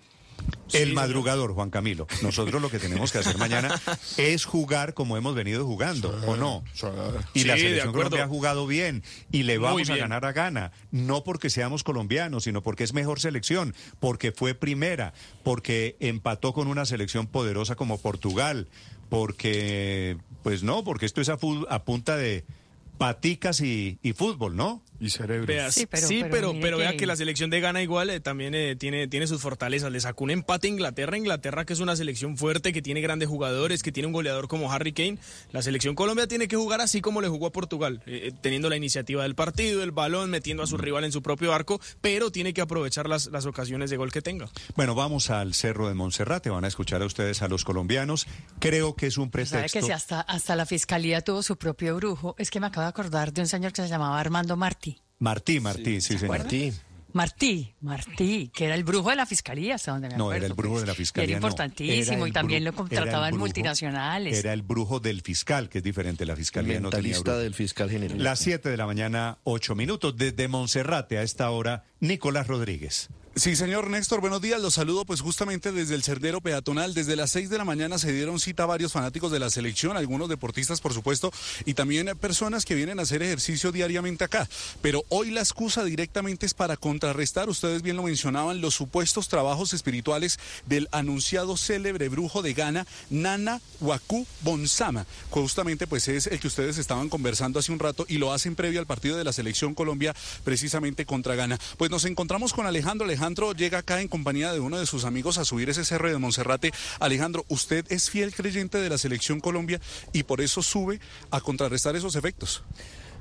El madrugador, Juan Camilo. Nosotros lo que tenemos que hacer mañana es jugar como hemos venido jugando, ¿o no? Y Sí, la de selección acuerdo. Colombia ha jugado bien y le Muy vamos a bien. ganar a Ghana, no porque seamos colombianos, sino porque es mejor selección, porque fue primera, porque empató con una selección poderosa como Portugal, porque, pues no, porque esto es a, fu- a punta de paticas y, y fútbol, ¿no? Y cerebro. Vea, sí, pero, sí, pero, pero, vea que la selección de Ghana igual eh, también eh, tiene, tiene sus fortalezas. Le sacó un empate a Inglaterra. Inglaterra, que es una selección fuerte, que tiene grandes jugadores, que tiene un goleador como Harry Kane. La selección Colombia tiene que jugar así como le jugó a Portugal, eh, teniendo la iniciativa del partido, el balón, metiendo a su rival en su propio arco, pero tiene que aprovechar las, las ocasiones de gol que tenga. Bueno, vamos al Cerro de Monserrate, van a escuchar a ustedes a los colombianos. Creo que es un ¿Sabe pretexto. que si hasta, hasta la fiscalía tuvo su propio brujo? Es que me acabo de acordar de un señor que se llamaba Armando Martí. Martí, Martí, sí, señor. Martí. Martí, Martí, que era el brujo de la fiscalía, hasta donde me No, acuerdo. era el brujo de la Y fiscalía. era no. importantísimo, Era y el también bru- lo era contrataban el brujo- multinacionales. Era el brujo del fiscal, que es diferente. La fiscalía no tenía Mentalista brujo. del fiscal general. Las siete de la mañana, ocho minutos. Desde Monserrate a esta hora, Nicolás Rodríguez. Sí, señor Néstor, buenos días. Los saludo pues justamente desde el sendero peatonal. Desde las seis de la mañana se dieron cita varios fanáticos de la selección, algunos deportistas, por supuesto, y también personas que vienen a hacer ejercicio diariamente acá. Pero hoy la excusa directamente es para contrarrestar, ustedes bien lo mencionaban, los supuestos trabajos espirituales del anunciado célebre brujo de Ghana, Nana Waku Bonsama. Justamente pues es el que ustedes estaban conversando hace un rato y lo hacen previo al partido de la selección Colombia, precisamente contra Ghana. Pues nos encontramos con Alejandro. Alejandro llega acá en compañía de uno de sus amigos a subir ese cerro de Monserrate. Alejandro, usted es fiel creyente de la selección Colombia y por eso sube a contrarrestar esos efectos.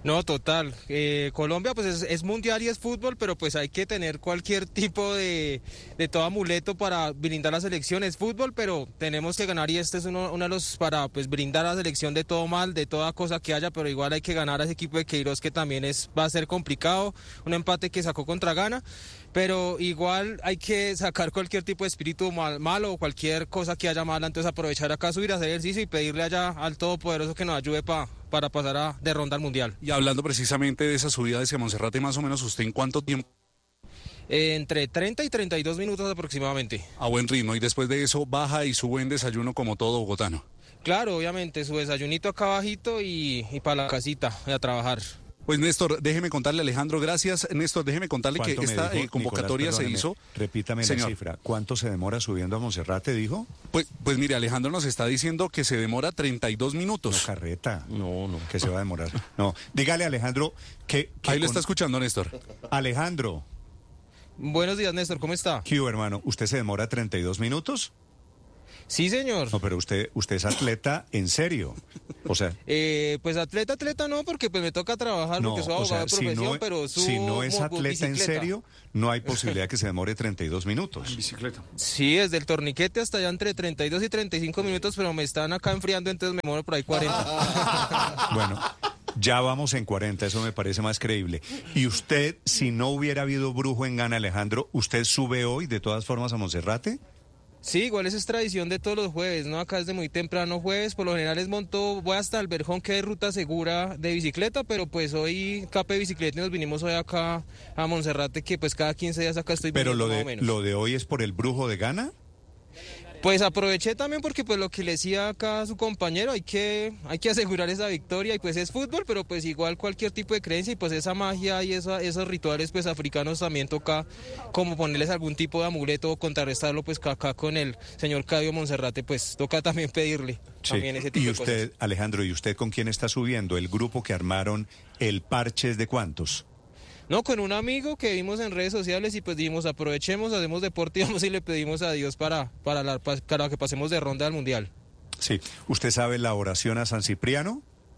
No, total. Eh, Colombia pues es, es mundial y es fútbol, pero pues hay que tener cualquier tipo de, de todo amuleto para brindar a la selección. Es fútbol, pero tenemos que ganar y este es uno, uno de los para pues brindar a la selección de todo mal, de toda cosa que haya, pero igual hay que ganar a ese equipo de Queiroz que también es va a ser complicado. Un empate que sacó contra Ghana, pero igual hay que sacar cualquier tipo de espíritu mal, malo o cualquier cosa que haya mala, entonces aprovechar acá, subir a hacer ejercicio y pedirle allá al Todopoderoso que nos ayude pa, para pasar a, de ronda al Mundial. Y hablando precisamente de esa subida hacia Monserrate, más o menos, ¿usted en cuánto tiempo? Eh, entre treinta y treinta y dos minutos aproximadamente. A buen ritmo, y después de eso baja y sube en desayuno como todo bogotano. Claro, obviamente, su desayunito acá abajito y, y para la casita, a trabajar. Pues Néstor, déjeme contarle, Alejandro, gracias. Néstor, déjeme contarle que esta dijo, eh, convocatoria Nicolás, se hizo... Repítame señor. La cifra. ¿Cuánto se demora subiendo a Monserrate, dijo? Pues, pues mire, Alejandro nos está diciendo que se demora treinta y dos minutos. No, carreta. No, no. Que se va a demorar. No, dígale, Alejandro, que... que Ahí lo con... está escuchando, Néstor. Alejandro. Buenos días, Néstor, ¿cómo está? ¿Qué hubo, hermano? ¿Usted se demora treinta y dos minutos? Sí, señor. No, pero usted usted es atleta en serio. O sea... Eh, pues atleta, atleta no, porque pues me toca trabajar no, porque soy abogado o sea, de profesión, si no, pero su si no es atleta bicicleta. En serio, no hay posibilidad que se demore treinta y dos minutos. En bicicleta. Sí, desde el torniquete hasta allá entre treinta y dos y treinta y cinco minutos, pero me están acá enfriando, entonces me demoro por ahí cuarenta. Bueno, ya vamos en cuarenta, eso me parece más creíble. Y usted, si no hubiera habido brujo en Ghana, Alejandro, ¿usted sube hoy de todas formas a Monserrate? Sí, igual esa es tradición de todos los jueves, ¿no? Acá desde muy temprano jueves, por lo general es monto, voy hasta el Verjón, que es ruta segura de bicicleta, pero pues hoy cape de bicicleta y nos vinimos hoy acá a Monserrate, que pues cada quince días acá estoy pero lo más de, o menos. ¿Lo de hoy es por el brujo de Ghana? Pues aproveché también porque pues lo que le decía acá a su compañero, hay que, hay que asegurar esa victoria y pues es fútbol, pero pues igual cualquier tipo de creencia y pues esa magia y esa, esos rituales pues africanos también toca como ponerles algún tipo de amuleto o contrarrestarlo, pues acá con el señor Cadio Monserrate pues toca también pedirle sí. también ese tipo y de usted, cosas. Alejandro, ¿y usted con quién está subiendo? ¿El grupo que armaron el parche es de cuántos? No, con un amigo que vimos en redes sociales y pues dijimos aprovechemos, hacemos deporte y vamos y le pedimos a Dios para, para, la, para que pasemos de ronda al Mundial. Sí, ¿usted sabe la oración a San Cipriano?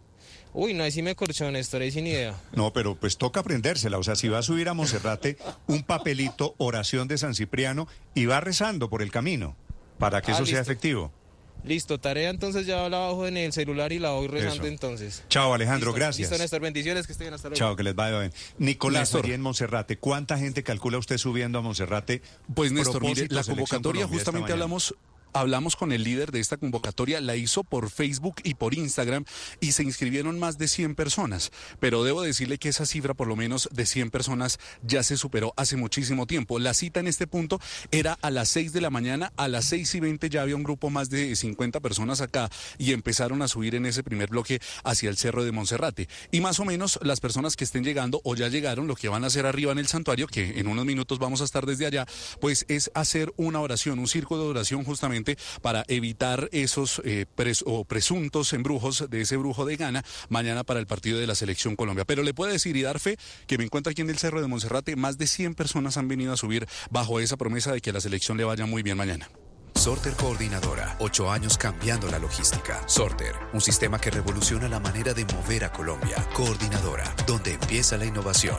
Uy, no, ahí sí me corchó, Néstor, ahí sin idea. No, pero pues toca aprendérsela, o sea, si va a subir a Monserrate, un papelito, oración de San Cipriano, y va rezando por el camino, para que ah, eso listo. sea efectivo. Listo, tarea entonces ya la bajo en el celular y la voy rezando Eso. entonces. Chao, Alejandro, listo, gracias. Listo, Néstor, bendiciones, que estén hasta luego. Chao, que les vaya bien. Nicolás, allí en Monserrate, ¿cuánta gente calcula usted subiendo a Monserrate? Pues Néstor, mire, la convocatoria justamente hablamos... Hablamos con el líder de esta convocatoria, la hizo por Facebook y por Instagram y se inscribieron más de cien personas. Pero debo decirle que esa cifra, por lo menos de cien personas, ya se superó hace muchísimo tiempo. La cita en este punto era a las seis de la mañana, a las seis y veinte ya había un grupo más de cincuenta personas acá y empezaron a subir en ese primer bloque hacia el Cerro de Monserrate. Y más o menos las personas que estén llegando o ya llegaron, lo que van a hacer arriba en el santuario, que en unos minutos vamos a estar desde allá, pues es hacer una oración, un círculo de oración justamente para evitar esos eh, pres o presuntos embrujos de ese brujo de Ghana mañana para el partido de la Selección Colombia. Pero le puedo decir y dar fe que me encuentro aquí en el Cerro de Monserrate, más de cien personas han venido a subir bajo esa promesa de que a la selección le vaya muy bien mañana. Sorter Coordinadora, ocho años cambiando la logística. Sorter, un sistema que revoluciona la manera de mover a Colombia. Coordinadora, donde empieza la innovación.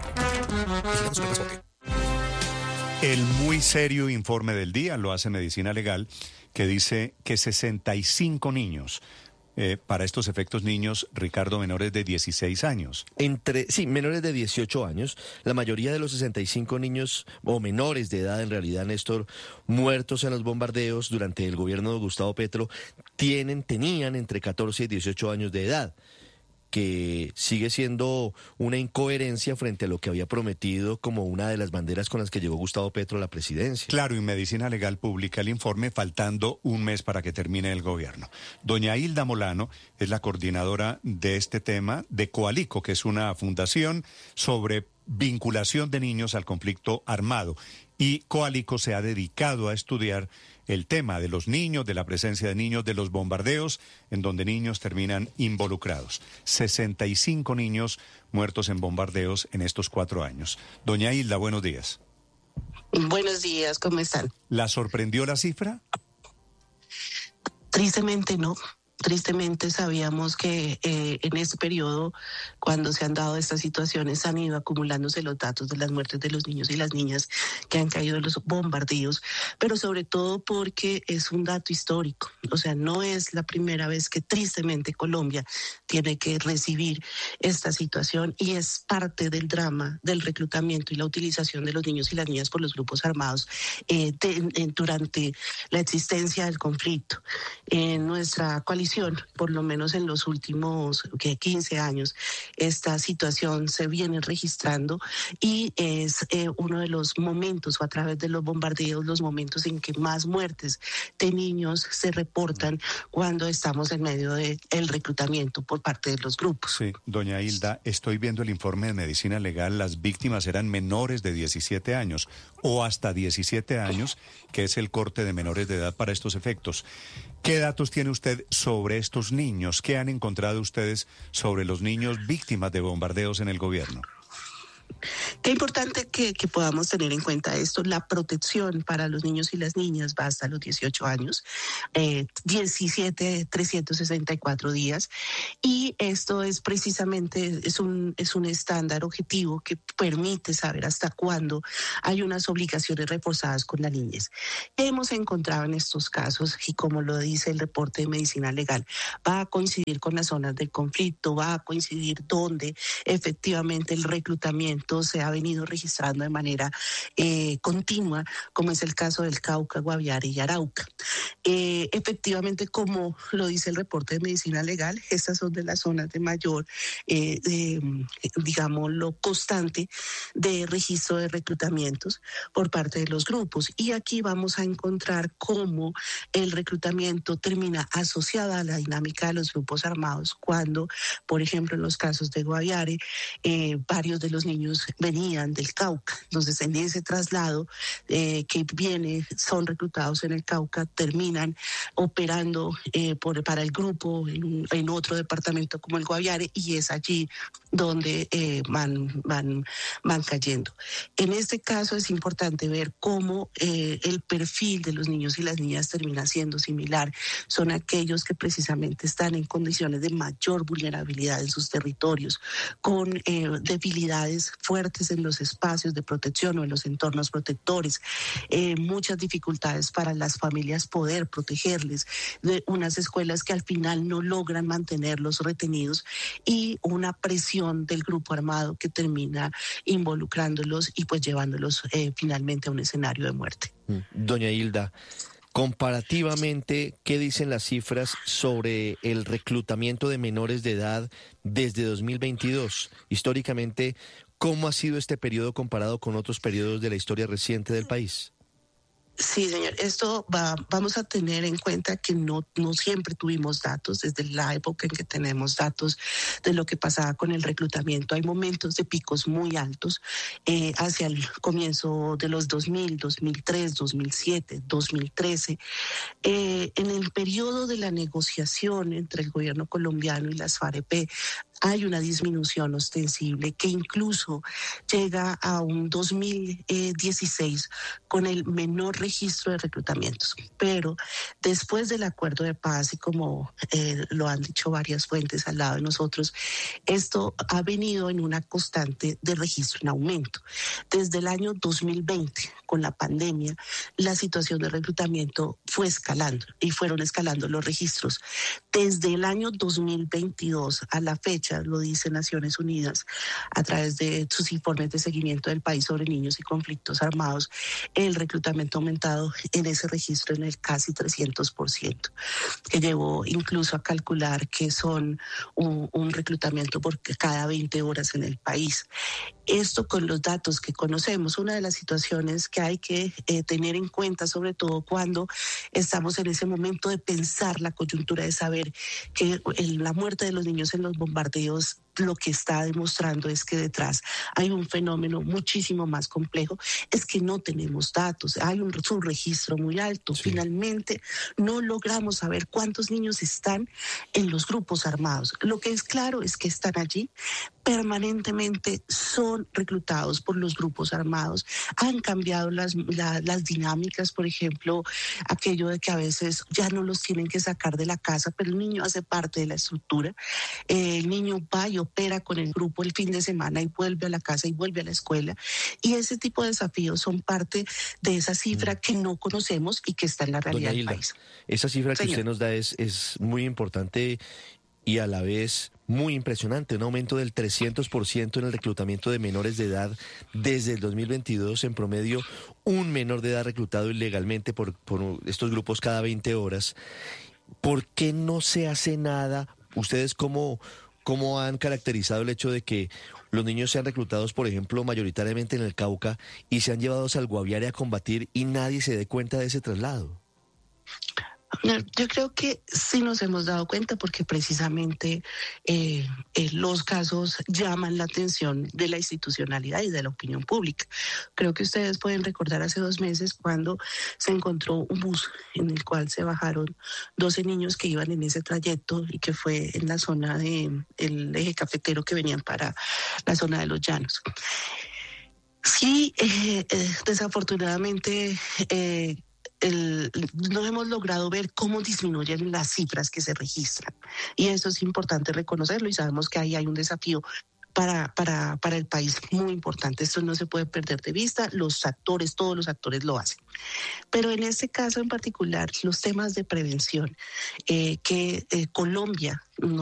El muy serio informe del día lo hace Medicina Legal, que dice que sesenta y cinco niños, eh, para estos efectos niños, Ricardo, menores de dieciséis años. Entre, sí, menores de dieciocho años, la mayoría de los sesenta y cinco niños, o menores de edad en realidad, Néstor, muertos en los bombardeos durante el gobierno de Gustavo Petro, tienen, tenían entre catorce y dieciocho años de edad, que sigue siendo una incoherencia frente a lo que había prometido como una de las banderas con las que llegó Gustavo Petro a la presidencia. Claro, y Medicina Legal publica el informe faltando un mes para que termine el gobierno. Doña Hilda Molano es la coordinadora de este tema de Coalico, que es una fundación sobre vinculación de niños al conflicto armado. Y Coalico se ha dedicado a estudiar el tema de los niños, de la presencia de niños, de los bombardeos, en donde niños terminan involucrados. sesenta y cinco niños muertos en bombardeos en estos cuatro años. Doña Hilda, buenos días. Buenos días, ¿cómo están? ¿La sorprendió la cifra? Tristemente no. Tristemente sabíamos que eh, en este periodo, cuando se han dado estas situaciones, han ido acumulándose los datos de las muertes de los niños y las niñas que han caído en los bombardeos, pero sobre todo porque es un dato histórico. O sea, no es la primera vez que tristemente Colombia tiene que recibir esta situación y es parte del drama del reclutamiento y la utilización de los niños y las niñas por los grupos armados eh, de, de, durante la existencia del conflicto. En nuestra coalición, por lo menos en los últimos que quince años, esta situación se viene registrando y es eh, uno de los momentos, o a través de los bombardeos, los momentos en que más muertes de niños se reportan cuando estamos en medio del reclutamiento por parte de los grupos. Sí, doña Hilda, estoy viendo el informe de medicina legal, las víctimas eran menores de diecisiete años o hasta diecisiete años, que es el corte de menores de edad para estos efectos. ¿Qué datos tiene usted sobre estos niños? ¿Qué han encontrado ustedes sobre los niños víctimas de bombardeos en el gobierno? Qué importante que, que podamos tener en cuenta esto. La protección para los niños y las niñas va hasta los dieciocho años, eh, diecisiete, trescientos sesenta y cuatro días. Y esto es precisamente, es un, es un estándar objetivo que permite saber hasta cuándo hay unas obligaciones reforzadas con la niñez. ¿Qué hemos encontrado en estos casos? Y como lo dice el reporte de medicina legal, va a coincidir con las zonas del conflicto, va a coincidir donde efectivamente el reclutamiento se ha venido registrando de manera eh, continua, como es el caso del Cauca, Guaviare y Arauca. Eh, efectivamente, como lo dice el reporte de medicina legal, estas son de las zonas de mayor, eh, de, digamos, lo constante de registro de reclutamientos por parte de los grupos. Y aquí vamos a encontrar cómo el reclutamiento termina asociado a la dinámica de los grupos armados, cuando, por ejemplo, en los casos de Guaviare, eh, varios de los niños venían del Cauca. Entonces, en ese traslado eh, que viene, son reclutados en el Cauca, terminan operando eh, por, para el grupo en, en otro departamento como el Guaviare, y es allí donde eh, van, van, van cayendo. En este caso es importante ver cómo eh, el perfil de los niños y las niñas termina siendo similar. Son aquellos que precisamente están en condiciones de mayor vulnerabilidad en sus territorios, con eh, debilidades fuertes en los espacios de protección o en los entornos protectores, eh, muchas dificultades para las familias poder protegerles, de unas escuelas que al final no logran mantenerlos retenidos y una presión del grupo armado que termina involucrándolos y pues llevándolos eh, finalmente a un escenario de muerte. Doña Hilda, comparativamente, ¿qué dicen las cifras sobre el reclutamiento de menores de edad desde dos mil veintidós? Históricamente, ¿cómo ha sido este periodo comparado con otros periodos de la historia reciente del país? Sí, señor. Esto va, vamos a tener en cuenta que no, no siempre tuvimos datos desde la época en que tenemos datos de lo que pasaba con el reclutamiento. Hay momentos de picos muy altos eh, hacia el comienzo de los dos mil, dos mil tres, dos mil siete, dos mil trece. Eh, en el periodo de la negociación entre el gobierno colombiano y las FAREP, hay una disminución ostensible que incluso llega a un dos mil dieciséis con el menor registro de reclutamientos. Pero después del acuerdo de paz, y como eh, lo han dicho varias fuentes al lado de nosotros, esto ha venido en una constante de registro en aumento. Desde el año dos mil veinte, con la pandemia, la situación de reclutamiento fue escalando y fueron escalando los registros. Desde el año dos mil veintidós a la fecha, lo dice Naciones Unidas a través de sus informes de seguimiento del país sobre niños y conflictos armados, el reclutamiento ha aumentado en ese registro en el casi trescientos por ciento, que llevó incluso a calcular que son un, un reclutamiento por cada veinte horas en el país. Esto con los datos que conocemos, una de las situaciones que hay que eh, tener en cuenta, sobre todo cuando estamos en ese momento de pensar la coyuntura, de saber que el, la muerte de los niños en los bombardeos lo que está demostrando es que detrás hay un fenómeno muchísimo más complejo, es que no tenemos datos, hay un subregistro muy alto. Sí. Finalmente no logramos saber cuántos niños están en los grupos armados. Lo que es claro es que están allí, permanentemente son reclutados por los grupos armados, han cambiado las, la, las dinámicas, por ejemplo, aquello de que a veces ya no los tienen que sacar de la casa, pero el niño hace parte de la estructura, eh, el niño va y opera con el grupo el fin de semana y vuelve a la casa y vuelve a la escuela, y ese tipo de desafíos son parte de esa cifra mm. que no conocemos y que está en la realidad Doña Hilda, del país. Esa cifra que Señor. usted nos da es, es muy importante y a la vez muy impresionante, un aumento del trescientos por ciento en el reclutamiento de menores de edad desde el dos mil veintidós, en promedio un menor de edad reclutado ilegalmente por, por estos grupos cada veinte horas. ¿Por qué no se hace nada? ¿Ustedes cómo, cómo han caracterizado el hecho de que los niños sean reclutados, por ejemplo, mayoritariamente en el Cauca y sean llevados al Guaviare a combatir y nadie se dé cuenta de ese traslado? Yo creo que sí nos hemos dado cuenta porque precisamente eh, eh, los casos llaman la atención de la institucionalidad y de la opinión pública. Creo que ustedes pueden recordar hace dos meses cuando se encontró un bus en el cual se bajaron doce niños que iban en ese trayecto y que fue en la zona del eje cafetero que venían para la zona de los Llanos. Sí, eh, eh, desafortunadamente... Eh, El, no hemos logrado ver cómo disminuyen las cifras que se registran. Y eso es importante reconocerlo y sabemos que ahí hay un desafío para, para, para el país muy importante. Esto no se puede perder de vista, los actores, todos los actores lo hacen. Pero en este caso en particular, los temas de prevención, eh, que eh, Colombia...